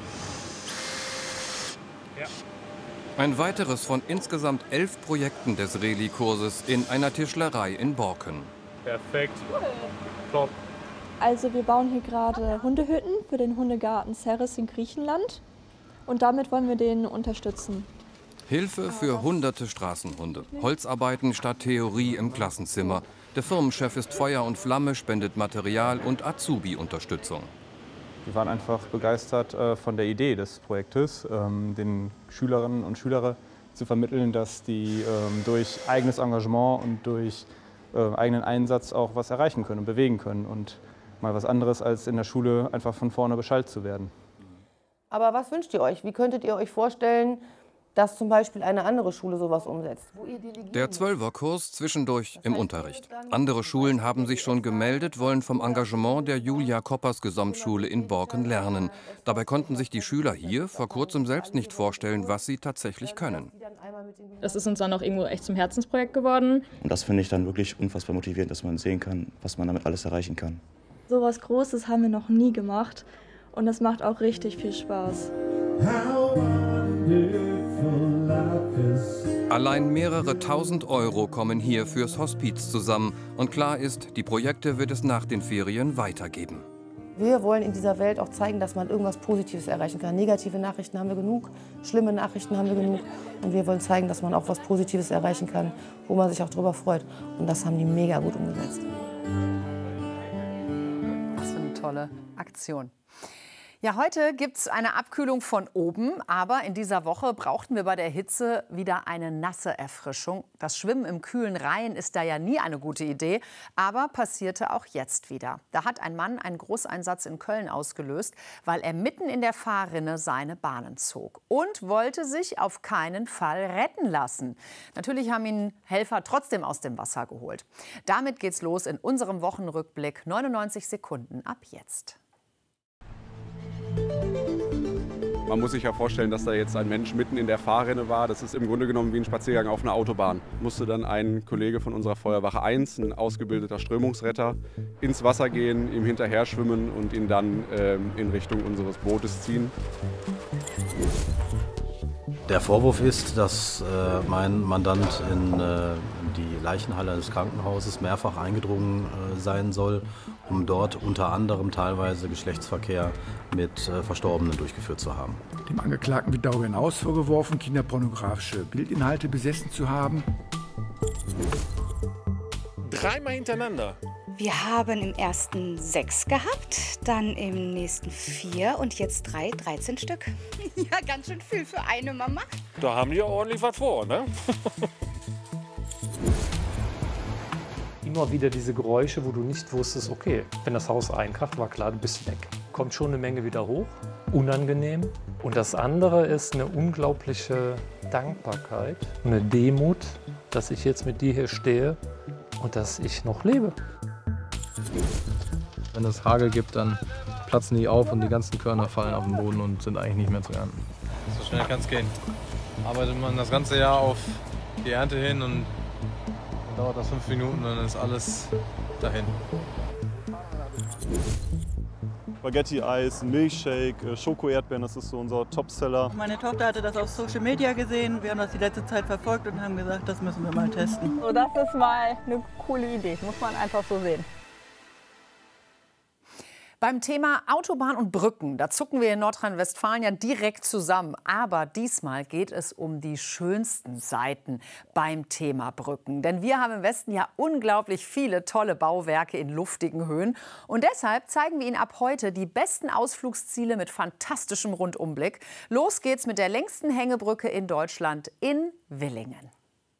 Ja. Ein weiteres von insgesamt 11 Projekten des Reli-Kurses in einer Tischlerei in Borken. Perfekt. Top. Also wir bauen hier gerade Hundehütten für den Hundegarten Serres in Griechenland und damit wollen wir den unterstützen. Hilfe für hunderte Straßenhunde. Holzarbeiten statt Theorie im Klassenzimmer. Der Firmenchef ist Feuer und Flamme, spendet Material und Azubi-Unterstützung. Wir waren einfach begeistert von der Idee des Projektes, den Schülerinnen und Schülern zu vermitteln, dass die durch eigenes Engagement und durch eigenen Einsatz auch was erreichen können und bewegen können. Und mal was anderes, als in der Schule einfach von vorne beschallt zu werden. Aber was wünscht ihr euch? Wie könntet ihr euch vorstellen, dass zum Beispiel eine andere Schule sowas umsetzt? Der 12er-Kurs zwischendurch im Unterricht. Andere Schulen haben sich schon gemeldet, wollen vom Engagement der Julia Koppers Gesamtschule in Borken lernen. Dabei konnten sich die Schüler hier vor kurzem selbst nicht vorstellen, was sie tatsächlich können. Das ist uns dann auch irgendwo echt zum Herzensprojekt geworden. Und das finde ich dann wirklich unfassbar motivierend, dass man sehen kann, was man damit alles erreichen kann. So was Großes haben wir noch nie gemacht und das macht auch richtig viel Spaß. Allein mehrere tausend Euro kommen hier fürs Hospiz zusammen. Und klar ist, die Projekte wird es nach den Ferien weitergeben. Wir wollen in dieser Welt auch zeigen, dass man irgendwas Positives erreichen kann. Negative Nachrichten haben wir genug, schlimme Nachrichten haben wir genug. Und wir wollen zeigen, dass man auch was Positives erreichen kann, wo man sich auch drüber freut. Und das haben die mega gut umgesetzt. Was für eine tolle Aktion. Ja, heute gibt es eine Abkühlung von oben, aber in dieser Woche brauchten wir bei der Hitze wieder eine nasse Erfrischung. Das Schwimmen im kühlen Rhein ist da ja nie eine gute Idee, aber passierte auch jetzt wieder. Da hat ein Mann einen Großeinsatz in Köln ausgelöst, weil er mitten in der Fahrrinne seine Bahnen zog und wollte sich auf keinen Fall retten lassen. Natürlich haben ihn Helfer trotzdem aus dem Wasser geholt. Damit geht's los in unserem Wochenrückblick. 99 Sekunden ab jetzt. Man muss sich ja vorstellen, dass da jetzt ein Mensch mitten in der Fahrrinne war. Das ist im Grunde genommen wie ein Spaziergang auf einer Autobahn. Musste dann ein Kollege von unserer Feuerwache 1, ein ausgebildeter Strömungsretter, ins Wasser gehen, ihm hinterher schwimmen und ihn dann in Richtung unseres Bootes ziehen. Der Vorwurf ist, dass mein Mandant in die Leichenhalle des Krankenhauses mehrfach eingedrungen sein soll, um dort unter anderem teilweise Geschlechtsverkehr mit Verstorbenen durchgeführt zu haben. Dem Angeklagten wird darüber hinaus vorgeworfen, kinderpornografische Bildinhalte besessen zu haben. 3-mal hintereinander. Wir haben im ersten 6 gehabt, dann im nächsten 4 und jetzt 13 Stück. Ja, ganz schön viel für eine Mama. Da haben die ja ordentlich was vor, ne? Immer wieder diese Geräusche, wo du nicht wusstest, okay, wenn das Haus einkracht, war klar, du bist weg. Kommt schon eine Menge wieder hoch, unangenehm. Und das andere ist eine unglaubliche Dankbarkeit, eine Demut, dass ich jetzt mit dir hier stehe und dass ich noch lebe. Wenn es Hagel gibt, dann platzen die auf und die ganzen Körner fallen auf den Boden und sind eigentlich nicht mehr zu ernten. So schnell kann es gehen. Arbeitet man das ganze Jahr auf die Ernte hin und dann dauert das 5 Minuten, dann ist alles dahin. Spaghetti-Eis, Milchshake, Schoko-Erdbeeren, das ist so unser Topseller. Meine Tochter hatte das auf Social Media gesehen. Wir haben das die letzte Zeit verfolgt und haben gesagt, das müssen wir mal testen. So, das ist mal eine coole Idee, muss man einfach so sehen. Beim Thema Autobahn und Brücken, da zucken wir in Nordrhein-Westfalen ja direkt zusammen. Aber diesmal geht es um die schönsten Seiten beim Thema Brücken. Denn wir haben im Westen ja unglaublich viele tolle Bauwerke in luftigen Höhen. Und deshalb zeigen wir Ihnen ab heute die besten Ausflugsziele mit fantastischem Rundumblick. Los geht's mit der längsten Hängebrücke in Deutschland in Willingen.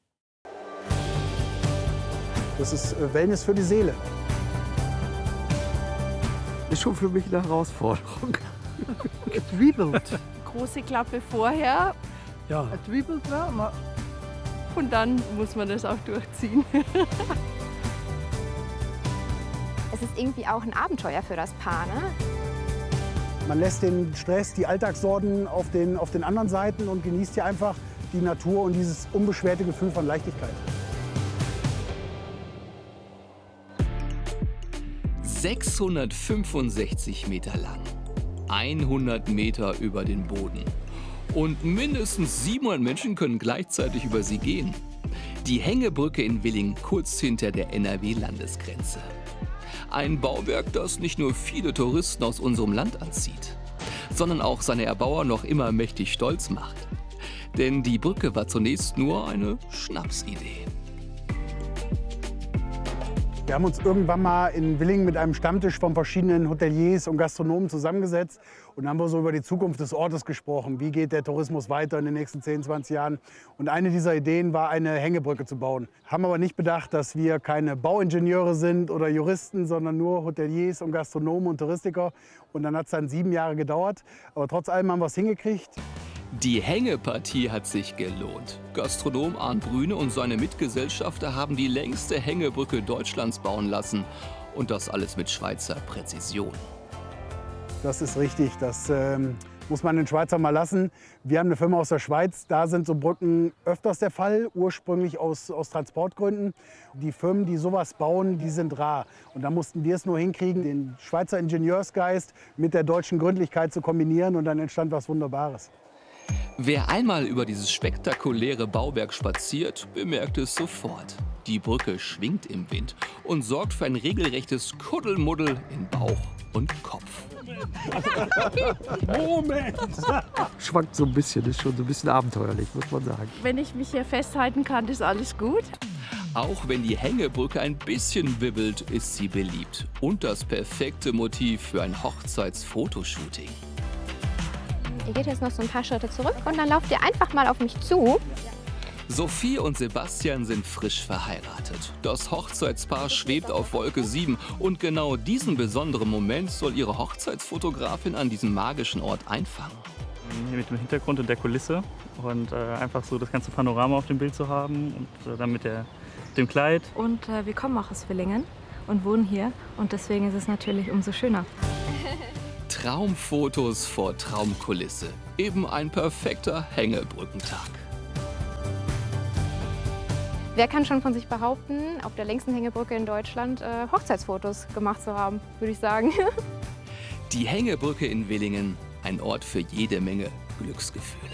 Das ist Wellness für die Seele. Ist schon für mich eine Herausforderung. Gedribbelt. Große Klappe vorher. Ja. Gedribbelt werden. Und dann muss man das auch durchziehen. Es ist irgendwie auch ein Abenteuer für das Paar, ne? Man lässt den Stress, die Alltagssorgen auf den anderen Seiten und genießt hier einfach die Natur und dieses unbeschwerte Gefühl von Leichtigkeit. 665 Meter lang, 100 Meter über den Boden und mindestens 700 Menschen können gleichzeitig über sie gehen. Die Hängebrücke in Willingen, kurz hinter der NRW-Landesgrenze. Ein Bauwerk, das nicht nur viele Touristen aus unserem Land anzieht, sondern auch seine Erbauer noch immer mächtig stolz macht. Denn die Brücke war zunächst nur eine Schnapsidee. Wir haben uns irgendwann mal in Willingen mit einem Stammtisch von verschiedenen Hoteliers und Gastronomen zusammengesetzt und haben wir so über die Zukunft des Ortes gesprochen. Wie geht der Tourismus weiter in den nächsten 10, 20 Jahren? Und eine dieser Ideen war, eine Hängebrücke zu bauen. Haben aber nicht bedacht, dass wir keine Bauingenieure sind oder Juristen, sondern nur Hoteliers und Gastronomen und Touristiker. Und dann hat es dann 7 Jahre gedauert. Aber trotz allem haben wir es hingekriegt. Die Hängepartie hat sich gelohnt. Gastronom Arndt Brüne und seine Mitgesellschafter haben die längste Hängebrücke Deutschlands bauen lassen. Und das alles mit Schweizer Präzision. Das ist richtig, das muss man den Schweizer mal lassen. Wir haben eine Firma aus der Schweiz, da sind so Brücken öfters der Fall, ursprünglich aus Transportgründen. Die Firmen, die sowas bauen, die sind rar. Und da mussten wir es nur hinkriegen, den Schweizer Ingenieursgeist mit der deutschen Gründlichkeit zu kombinieren und dann entstand was Wunderbares. Wer einmal über dieses spektakuläre Bauwerk spaziert, bemerkt es sofort. Die Brücke schwingt im Wind und sorgt für ein regelrechtes Kuddelmuddel in Bauch und Kopf. Moment! Schwankt so ein bisschen, ist schon so ein bisschen abenteuerlich, muss man sagen. Wenn ich mich hier festhalten kann, ist alles gut. Auch wenn die Hängebrücke ein bisschen wibbelt, ist sie beliebt. Und das perfekte Motiv für ein Hochzeitsfotoshooting. Ihr geht jetzt noch so ein paar Schritte zurück und dann lauft ihr einfach mal auf mich zu. Sophie und Sebastian sind frisch verheiratet. Das Hochzeitspaar schwebt auf Wolke 7 und genau diesen besonderen Moment soll ihre Hochzeitsfotografin an diesem magischen Ort einfangen. Mit dem Hintergrund und der Kulisse und einfach so das ganze Panorama auf dem Bild zu haben und dann mit dem Kleid. Und wir kommen auch aus Villingen und wohnen hier und deswegen ist es natürlich umso schöner. Traumfotos vor Traumkulisse. Eben ein perfekter Hängebrückentag. Wer kann schon von sich behaupten, auf der längsten Hängebrücke in Deutschland Hochzeitsfotos gemacht zu haben, würde ich sagen. Die Hängebrücke in Villingen, ein Ort für jede Menge Glücksgefühle.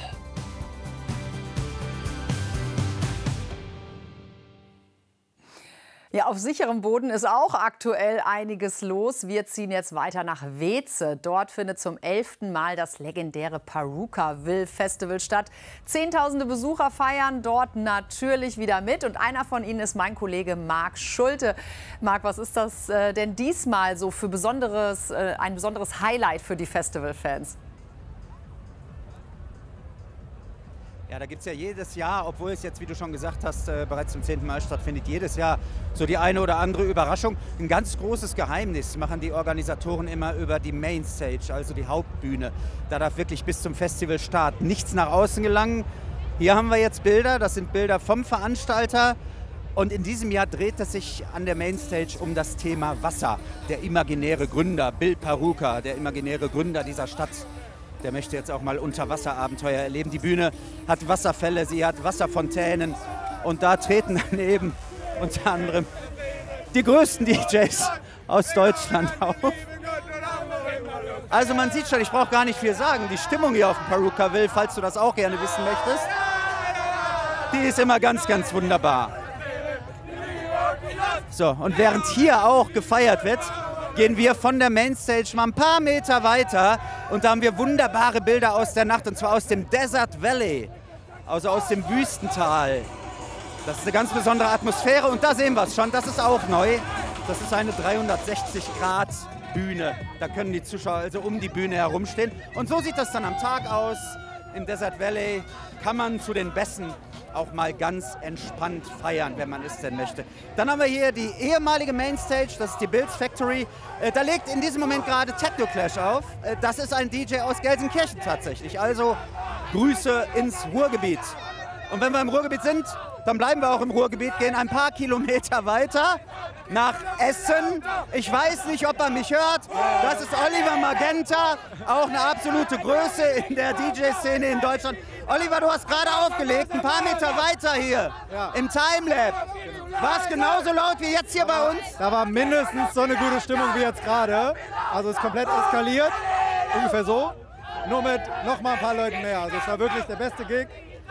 Ja, auf sicherem Boden ist auch aktuell einiges los. Wir ziehen jetzt weiter nach Weeze. Dort findet zum 11. Mal das legendäre Purukaville Festival statt. Zehntausende Besucher feiern dort natürlich wieder mit. Und einer von ihnen ist mein Kollege Marc Schulte. Marc, was ist das denn diesmal so für ein besonderes Highlight für die Festivalfans? Ja, da gibt es ja jedes Jahr, obwohl es jetzt, wie du schon gesagt hast, bereits zum 10. Mal stattfindet, jedes Jahr so die eine oder andere Überraschung. Ein ganz großes Geheimnis machen die Organisatoren immer über die Mainstage, also die Hauptbühne. Da darf wirklich bis zum Festivalstart nichts nach außen gelangen. Hier haben wir jetzt Bilder, das sind Bilder vom Veranstalter. Und in diesem Jahr dreht es sich an der Mainstage um das Thema Wasser. Der imaginäre Gründer, Bill Paruka, der imaginäre Gründer dieser Stadt, der möchte jetzt auch mal Unterwasserabenteuer erleben. Die Bühne hat Wasserfälle, sie hat Wasserfontänen und da treten dann eben unter anderem die größten DJs aus Deutschland auf. Also man sieht schon, ich brauche gar nicht viel sagen, die Stimmung hier auf dem Purukaville, falls du das auch gerne wissen möchtest, die ist immer ganz, ganz wunderbar. So, und während hier auch gefeiert wird, gehen wir von der Mainstage mal ein paar Meter weiter und da haben wir wunderbare Bilder aus der Nacht und zwar aus dem Desert Valley, also aus dem Wüstental. Das ist eine ganz besondere Atmosphäre und da sehen wir es schon, das ist auch neu. Das ist eine 360-Grad-Bühne. Da können die Zuschauer also um die Bühne herumstehen. Und so sieht das dann am Tag aus. Im Desert Valley kann man zu den Bässen auch mal ganz entspannt feiern, wenn man es denn möchte. Dann haben wir hier die ehemalige Mainstage, das ist die Bills Factory. Da legt in diesem Moment gerade Techno Clash auf. Das ist ein DJ aus Gelsenkirchen tatsächlich. Also Grüße ins Ruhrgebiet. Und wenn wir im Ruhrgebiet sind, dann bleiben wir auch im Ruhrgebiet, gehen ein paar Kilometer weiter nach Essen. Ich weiß nicht, ob er mich hört. Das ist Oliver Magenta, auch eine absolute Größe in der DJ-Szene in Deutschland. Oliver, du hast gerade aufgelegt, ein paar Meter weiter hier im Timelab. War es genauso laut wie jetzt hier bei uns? Da war mindestens so eine gute Stimmung wie jetzt gerade. Also es ist komplett eskaliert, ungefähr so. Nur mit noch mal ein paar Leuten mehr. Also es war wirklich der beste Gig.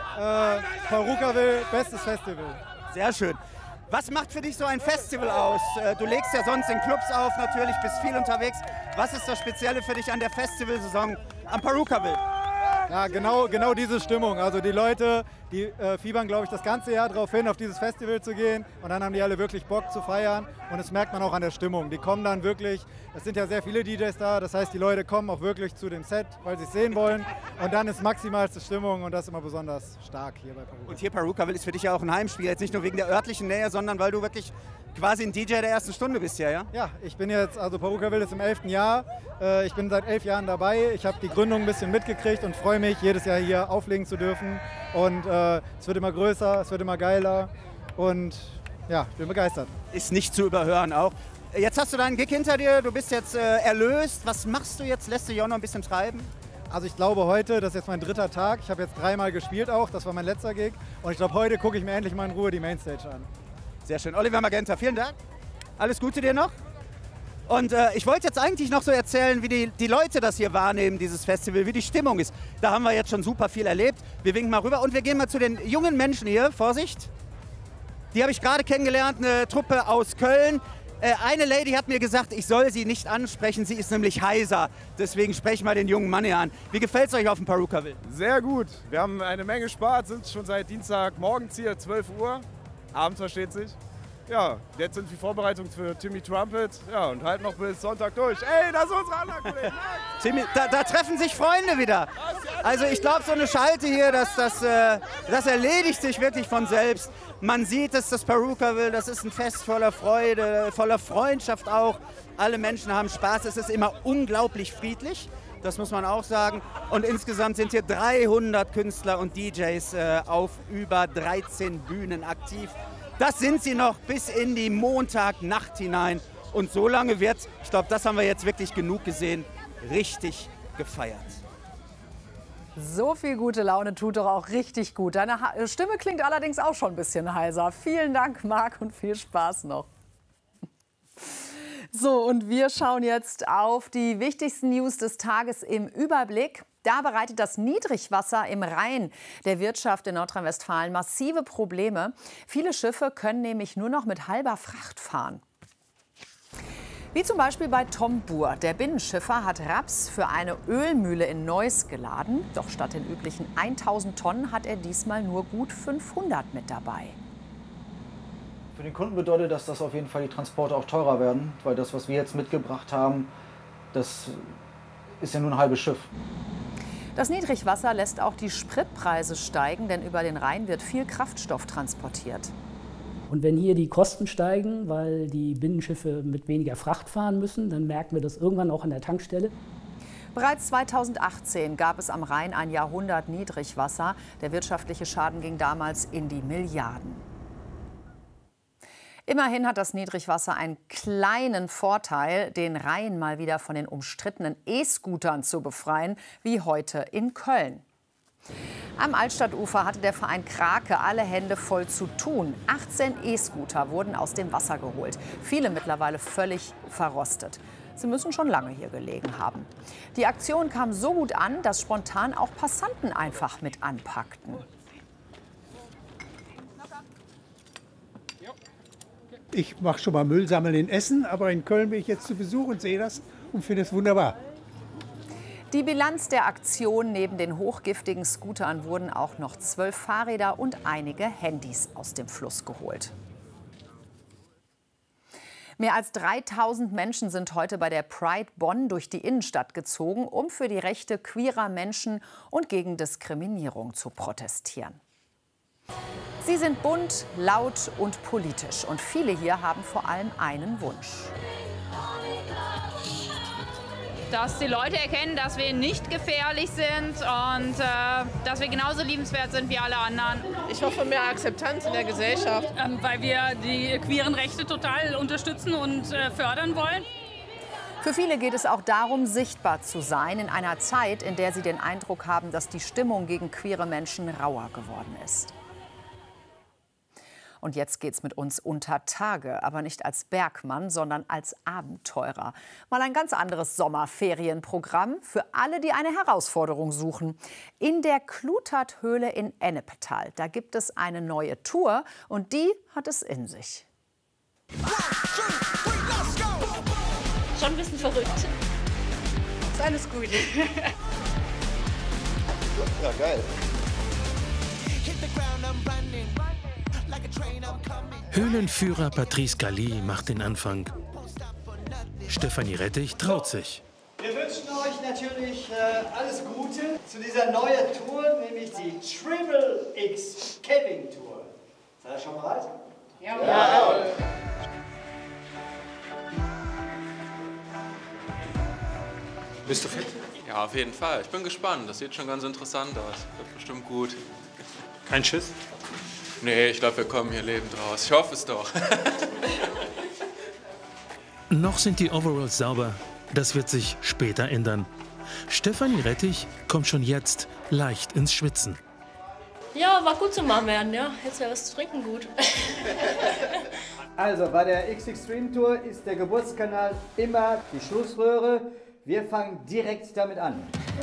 Purukaville, bestes Festival. Sehr schön. Was macht für dich so ein Festival aus? Du legst ja sonst in Clubs auf, natürlich, bist viel unterwegs. Was ist das Spezielle für dich an der Festivalsaison am Purukaville? Ja, genau diese Stimmung. Also die Leute, die fiebern, glaube ich, das ganze Jahr darauf hin, auf dieses Festival zu gehen. Und dann haben die alle wirklich Bock zu feiern. Und das merkt man auch an der Stimmung. Die kommen dann wirklich, es sind ja sehr viele DJs da. Das heißt, die Leute kommen auch wirklich zu dem Set, weil sie es sehen wollen. Und dann ist maximalste Stimmung und das ist immer besonders stark hier bei Purukaville. Und hier Purukaville ist für dich ja auch ein Heimspiel. Jetzt nicht nur wegen der örtlichen Nähe, sondern weil du wirklich quasi ein DJ der ersten Stunde bist hier, ja? Ja, ich bin jetzt, also Purukaville ist im 11. Jahr. Ich bin seit 11 Jahren dabei. Ich habe die Gründung ein bisschen mitgekriegt und freue mich, jedes Jahr hier auflegen zu dürfen. Und es wird immer größer, es wird immer geiler. Und ja, ich bin begeistert. Ist nicht zu überhören auch. Jetzt hast du deinen Gig hinter dir, du bist jetzt erlöst. Was machst du jetzt? Lässt du dich auch noch ein bisschen treiben? Also ich glaube heute, das ist jetzt mein 3. Tag. Ich habe jetzt 3-mal gespielt auch, das war mein letzter Gig. Und ich glaube, heute gucke ich mir endlich mal in Ruhe die Mainstage an. Sehr schön. Oliver Magenta, vielen Dank. Alles Gute dir noch. Und ich wollte jetzt eigentlich noch so erzählen, wie die Leute das hier wahrnehmen, dieses Festival, wie die Stimmung ist. Da haben wir jetzt schon super viel erlebt. Wir winken mal rüber und wir gehen mal zu den jungen Menschen hier. Vorsicht. Die habe ich gerade kennengelernt, eine Truppe aus Köln. Eine Lady hat mir gesagt, ich soll sie nicht ansprechen, sie ist nämlich heiser. Deswegen spreche ich mal den jungen Mann hier an. Wie gefällt es euch auf dem Purukaville? Sehr gut. Wir haben eine Menge Spaß, sind schon seit Dienstag morgens hier, 12 Uhr. Abends versteht sich. Ja, jetzt sind die Vorbereitungen für Timmy Trumpet. Ja, und halt noch bis Sonntag durch. Ey, das ist unsere anderen Kollegen. Timmy, da treffen sich Freunde wieder. Also ich glaube, so eine Schalte hier, das erledigt sich wirklich von selbst. Man sieht es, das Perukaville, das ist ein Fest voller Freude, voller Freundschaft auch. Alle Menschen haben Spaß, es ist immer unglaublich friedlich. Das muss man auch sagen. Und insgesamt sind hier 300 Künstler und DJs auf über 13 Bühnen aktiv. Das sind sie noch bis in die Montagnacht hinein. Und so lange wird, ich glaube, das haben wir jetzt wirklich genug gesehen, richtig gefeiert. So viel gute Laune tut doch auch richtig gut. Deine Stimme klingt allerdings auch schon ein bisschen heiser. Vielen Dank, Marc, und viel Spaß noch. So, und wir schauen jetzt auf die wichtigsten News des Tages im Überblick. Da bereitet das Niedrigwasser im Rhein der Wirtschaft in Nordrhein-Westfalen massive Probleme. Viele Schiffe können nämlich nur noch mit halber Fracht fahren. Wie zum Beispiel bei Tom Buhr. Der Binnenschiffer hat Raps für eine Ölmühle in Neuss geladen. Doch statt den üblichen 1000 Tonnen hat er diesmal nur gut 500 mit dabei. Für den Kunden bedeutet das, dass auf jeden Fall die Transporte auch teurer werden. Weil das, was wir jetzt mitgebracht haben, das ist ja nur ein halbes Schiff. Das Niedrigwasser lässt auch die Spritpreise steigen, denn über den Rhein wird viel Kraftstoff transportiert. Und wenn hier die Kosten steigen, weil die Binnenschiffe mit weniger Fracht fahren müssen, dann merken wir das irgendwann auch an der Tankstelle. Bereits 2018 gab es am Rhein ein Jahrhundert Niedrigwasser. Der wirtschaftliche Schaden ging damals in die Milliarden. Immerhin hat das Niedrigwasser einen kleinen Vorteil, den Rhein mal wieder von den umstrittenen E-Scootern zu befreien, wie heute in Köln. Am Altstadtufer hatte der Verein Krake alle Hände voll zu tun. 18 E-Scooter wurden aus dem Wasser geholt, viele mittlerweile völlig verrostet. Sie müssen schon lange hier gelegen haben. Die Aktion kam so gut an, dass spontan auch Passanten einfach mit anpackten. Ich mache schon mal Müllsammeln in Essen, aber in Köln bin ich jetzt zu Besuch und sehe das und finde es wunderbar. Die Bilanz der Aktion: Neben den hochgiftigen Scootern wurden auch noch 12 Fahrräder und einige Handys aus dem Fluss geholt. Mehr als 3000 Menschen sind heute bei der Pride Bonn durch die Innenstadt gezogen, um für die Rechte queerer Menschen und gegen Diskriminierung zu protestieren. Sie sind bunt, laut und politisch. Und viele hier haben vor allem einen Wunsch. Dass die Leute erkennen, dass wir nicht gefährlich sind und dass wir genauso liebenswert sind wie alle anderen. Ich hoffe, mehr Akzeptanz in der Gesellschaft. Weil wir die queeren Rechte total unterstützen und fördern wollen. Für viele geht es auch darum, sichtbar zu sein in einer Zeit, in der sie den Eindruck haben, dass die Stimmung gegen queere Menschen rauer geworden ist. Und jetzt geht's mit uns unter Tage, aber nicht als Bergmann, sondern als Abenteurer. Mal ein ganz anderes Sommerferienprogramm für alle, die eine Herausforderung suchen. In der Kluterthöhle in Ennepetal, da gibt es eine neue Tour und die hat es in sich. Schon ein bisschen verrückt. Ist alles gut. Ja, geil. Höhlenführer Patrice Galli macht den Anfang. Stefanie Rettich traut sich. Wir wünschen euch natürlich alles Gute zu dieser neuen Tour, nämlich die Triple X Camping Tour. Seid ihr schon bereit? Ja. Ja. Bist du fit? Ja, auf jeden Fall. Ich bin gespannt. Das sieht schon ganz interessant aus. Wird bestimmt gut. Kein Schiss? Nee, ich glaube, wir kommen hier lebend raus. Ich hoffe es doch. Noch sind die Overalls sauber. Das wird sich später ändern. Stefanie Rettich kommt schon jetzt leicht ins Schwitzen. Ja, war gut zum Warmwerden, ja. Jetzt wäre was zu trinken gut. Also, bei der X-Extreme Tour ist der Geburtskanal immer die Schlussröhre. Wir fangen direkt damit an.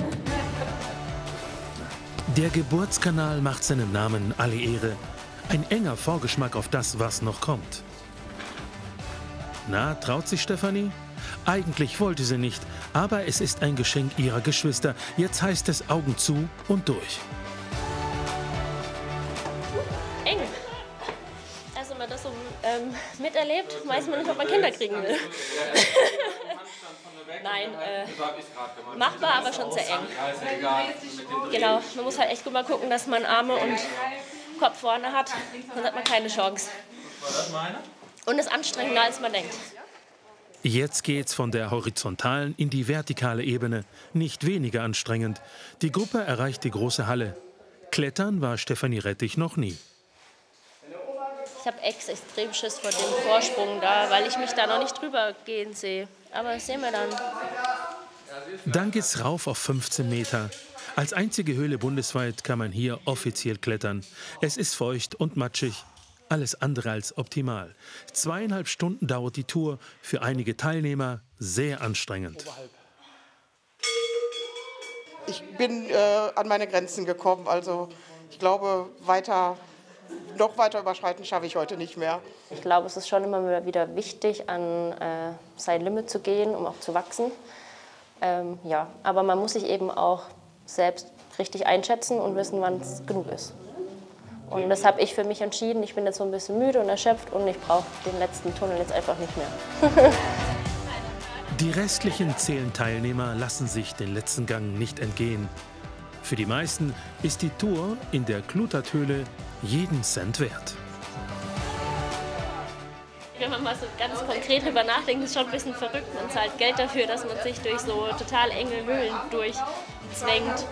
Der Geburtskanal macht seinem Namen alle Ehre. Ein enger Vorgeschmack auf das, was noch kommt. Na, traut sich Stefanie? Eigentlich wollte sie nicht, aber es ist ein Geschenk ihrer Geschwister. Jetzt heißt es Augen zu und durch. Eng. Das man das so miterlebt, weiß man nicht, ob man Kinder kriegen will. Nein, machbar, aber schon sehr eng. Genau, man muss halt echt gut mal gucken, dass man Arme und Kopf vorne hat, dann hat man keine Chance. Und ist anstrengender, als man denkt. Jetzt geht's von der horizontalen in die vertikale Ebene. Nicht weniger anstrengend. Die Gruppe erreicht die große Halle. Klettern war Stefanie Rettich noch nie. Ich habe extrem Schiss vor dem Vorsprung da, weil ich mich da noch nicht drüber gehen sehe. Aber das sehen wir dann. Dann geht's rauf auf 15 Meter. Als einzige Höhle bundesweit kann man hier offiziell klettern. Es ist feucht und matschig. Alles andere als optimal. 2,5 Stunden dauert die Tour. Für einige Teilnehmer sehr anstrengend. Ich bin an meine Grenzen gekommen. Also ich glaube, noch weiter überschreiten schaffe ich heute nicht mehr. Ich glaube, es ist schon immer wieder wichtig, an sein Limit zu gehen, um auch zu wachsen. Ja, aber man muss sich eben auch selbst richtig einschätzen und wissen, wann es genug ist. Und das habe ich für mich entschieden. Ich bin jetzt so ein bisschen müde und erschöpft und ich brauche den letzten Tunnel jetzt einfach nicht mehr. Die restlichen 10 Teilnehmer lassen sich den letzten Gang nicht entgehen. Für die meisten ist die Tour in der Kluterthöhle jeden Cent wert. Wenn man mal so ganz konkret drüber nachdenkt, ist es schon ein bisschen verrückt. Man zahlt Geld dafür, dass man sich durch so total enge Höhlen durchzwängt.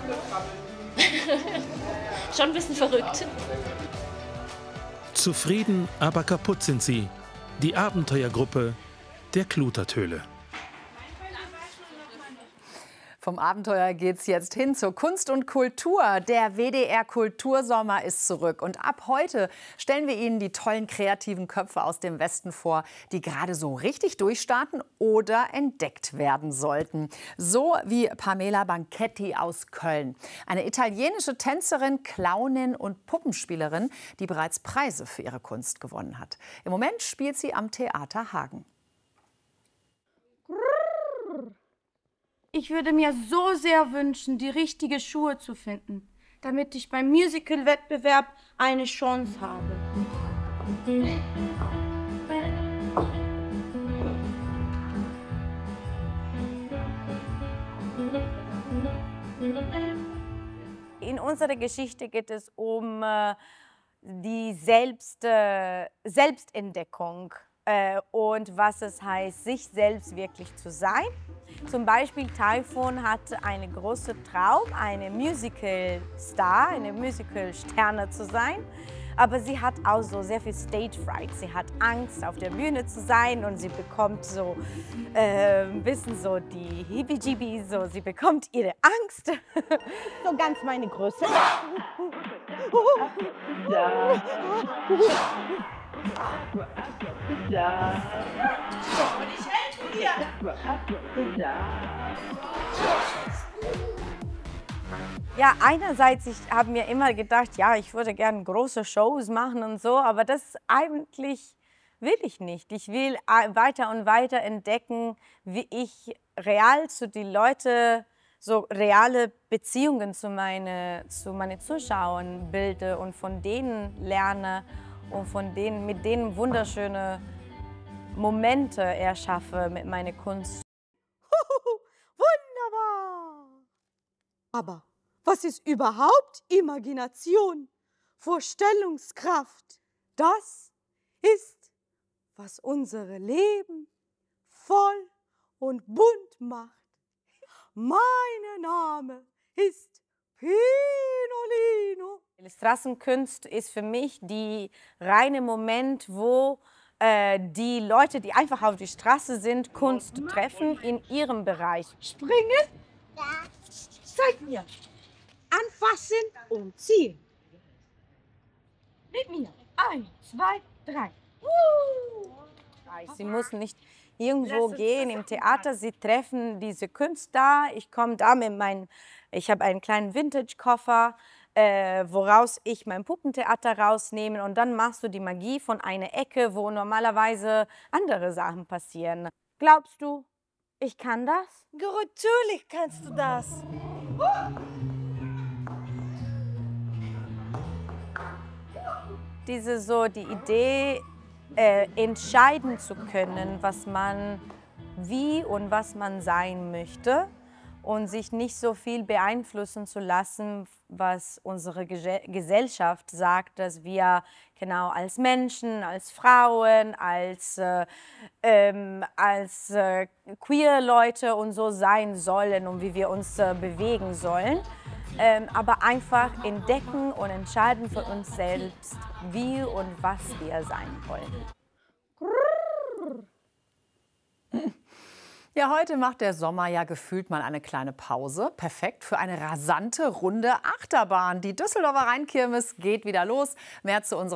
Schon ein bisschen verrückt. Zufrieden, aber kaputt sind sie. Die Abenteuergruppe der Kluterthöhle. Vom Abenteuer geht's jetzt hin zur Kunst und Kultur. Der WDR Kultursommer ist zurück. Und ab heute stellen wir Ihnen die tollen kreativen Köpfe aus dem Westen vor, die gerade so richtig durchstarten oder entdeckt werden sollten. So wie Pamela Banchetti aus Köln. Eine italienische Tänzerin, Clownin und Puppenspielerin, die bereits Preise für ihre Kunst gewonnen hat. Im Moment spielt sie am Theater Hagen. Ich würde mir so sehr wünschen, die richtigen Schuhe zu finden, damit ich beim Musical-Wettbewerb eine Chance habe. In unserer Geschichte geht es um die Selbstentdeckung und was es heißt, sich selbst wirklich zu sein. Zum Beispiel Taifun hatte einen großen Traum, eine Musical-Star, eine Musical-Sterne zu sein. Aber sie hat auch so sehr viel Stage-Fright. Sie hat Angst, auf der Bühne zu sein und sie bekommt so ein bisschen so die Hibi-Jibi, so sie bekommt ihre Angst. So ganz meine Größe. Ja. Ja. Und ich helfe dir. Ja, einerseits, ich habe mir immer gedacht, ja, ich würde gerne große Shows machen und so, aber das eigentlich will ich nicht. Ich will weiter und weiter entdecken, wie ich real zu den Leuten, so reale Beziehungen zu meinen Zuschauern bilde und von denen lerne und mit denen wunderschöne Momente erschaffe mit meiner Kunst. Wunderbar! Aber was ist überhaupt Imagination? Vorstellungskraft? Das ist, was unser Leben voll und bunt macht. Mein Name ist Pinolino. Straßenkunst ist für mich der reine Moment, wo die Leute, die einfach auf die Straße sind, Kunst treffen in ihrem Bereich. Springen? Ja. Zeig mir. Anfassen und ziehen. Mit mir. 1, 2, 3. Sie müssen nicht irgendwo gehen im Theater. Sie treffen diese Künstler. Ich komme da ich habe einen kleinen Vintage-Koffer, woraus ich mein Puppentheater rausnehme. Und dann machst du die Magie von einer Ecke, wo normalerweise andere Sachen passieren. Glaubst du, ich kann das? Natürlich kannst du das. Die Idee, entscheiden zu können, was man wie und was man sein möchte und sich nicht so viel beeinflussen zu lassen, was unsere Gesellschaft sagt, dass wir genau als Menschen, als Frauen, als queer Leute und so sein sollen und wie wir uns bewegen sollen. Aber einfach entdecken und entscheiden für uns selbst, wie und was wir sein wollen. Ja, heute macht der Sommer ja gefühlt mal eine kleine Pause. Perfekt für eine rasante Runde Achterbahn. Die Düsseldorfer Rheinkirmes geht wieder los. Mehr zu unserer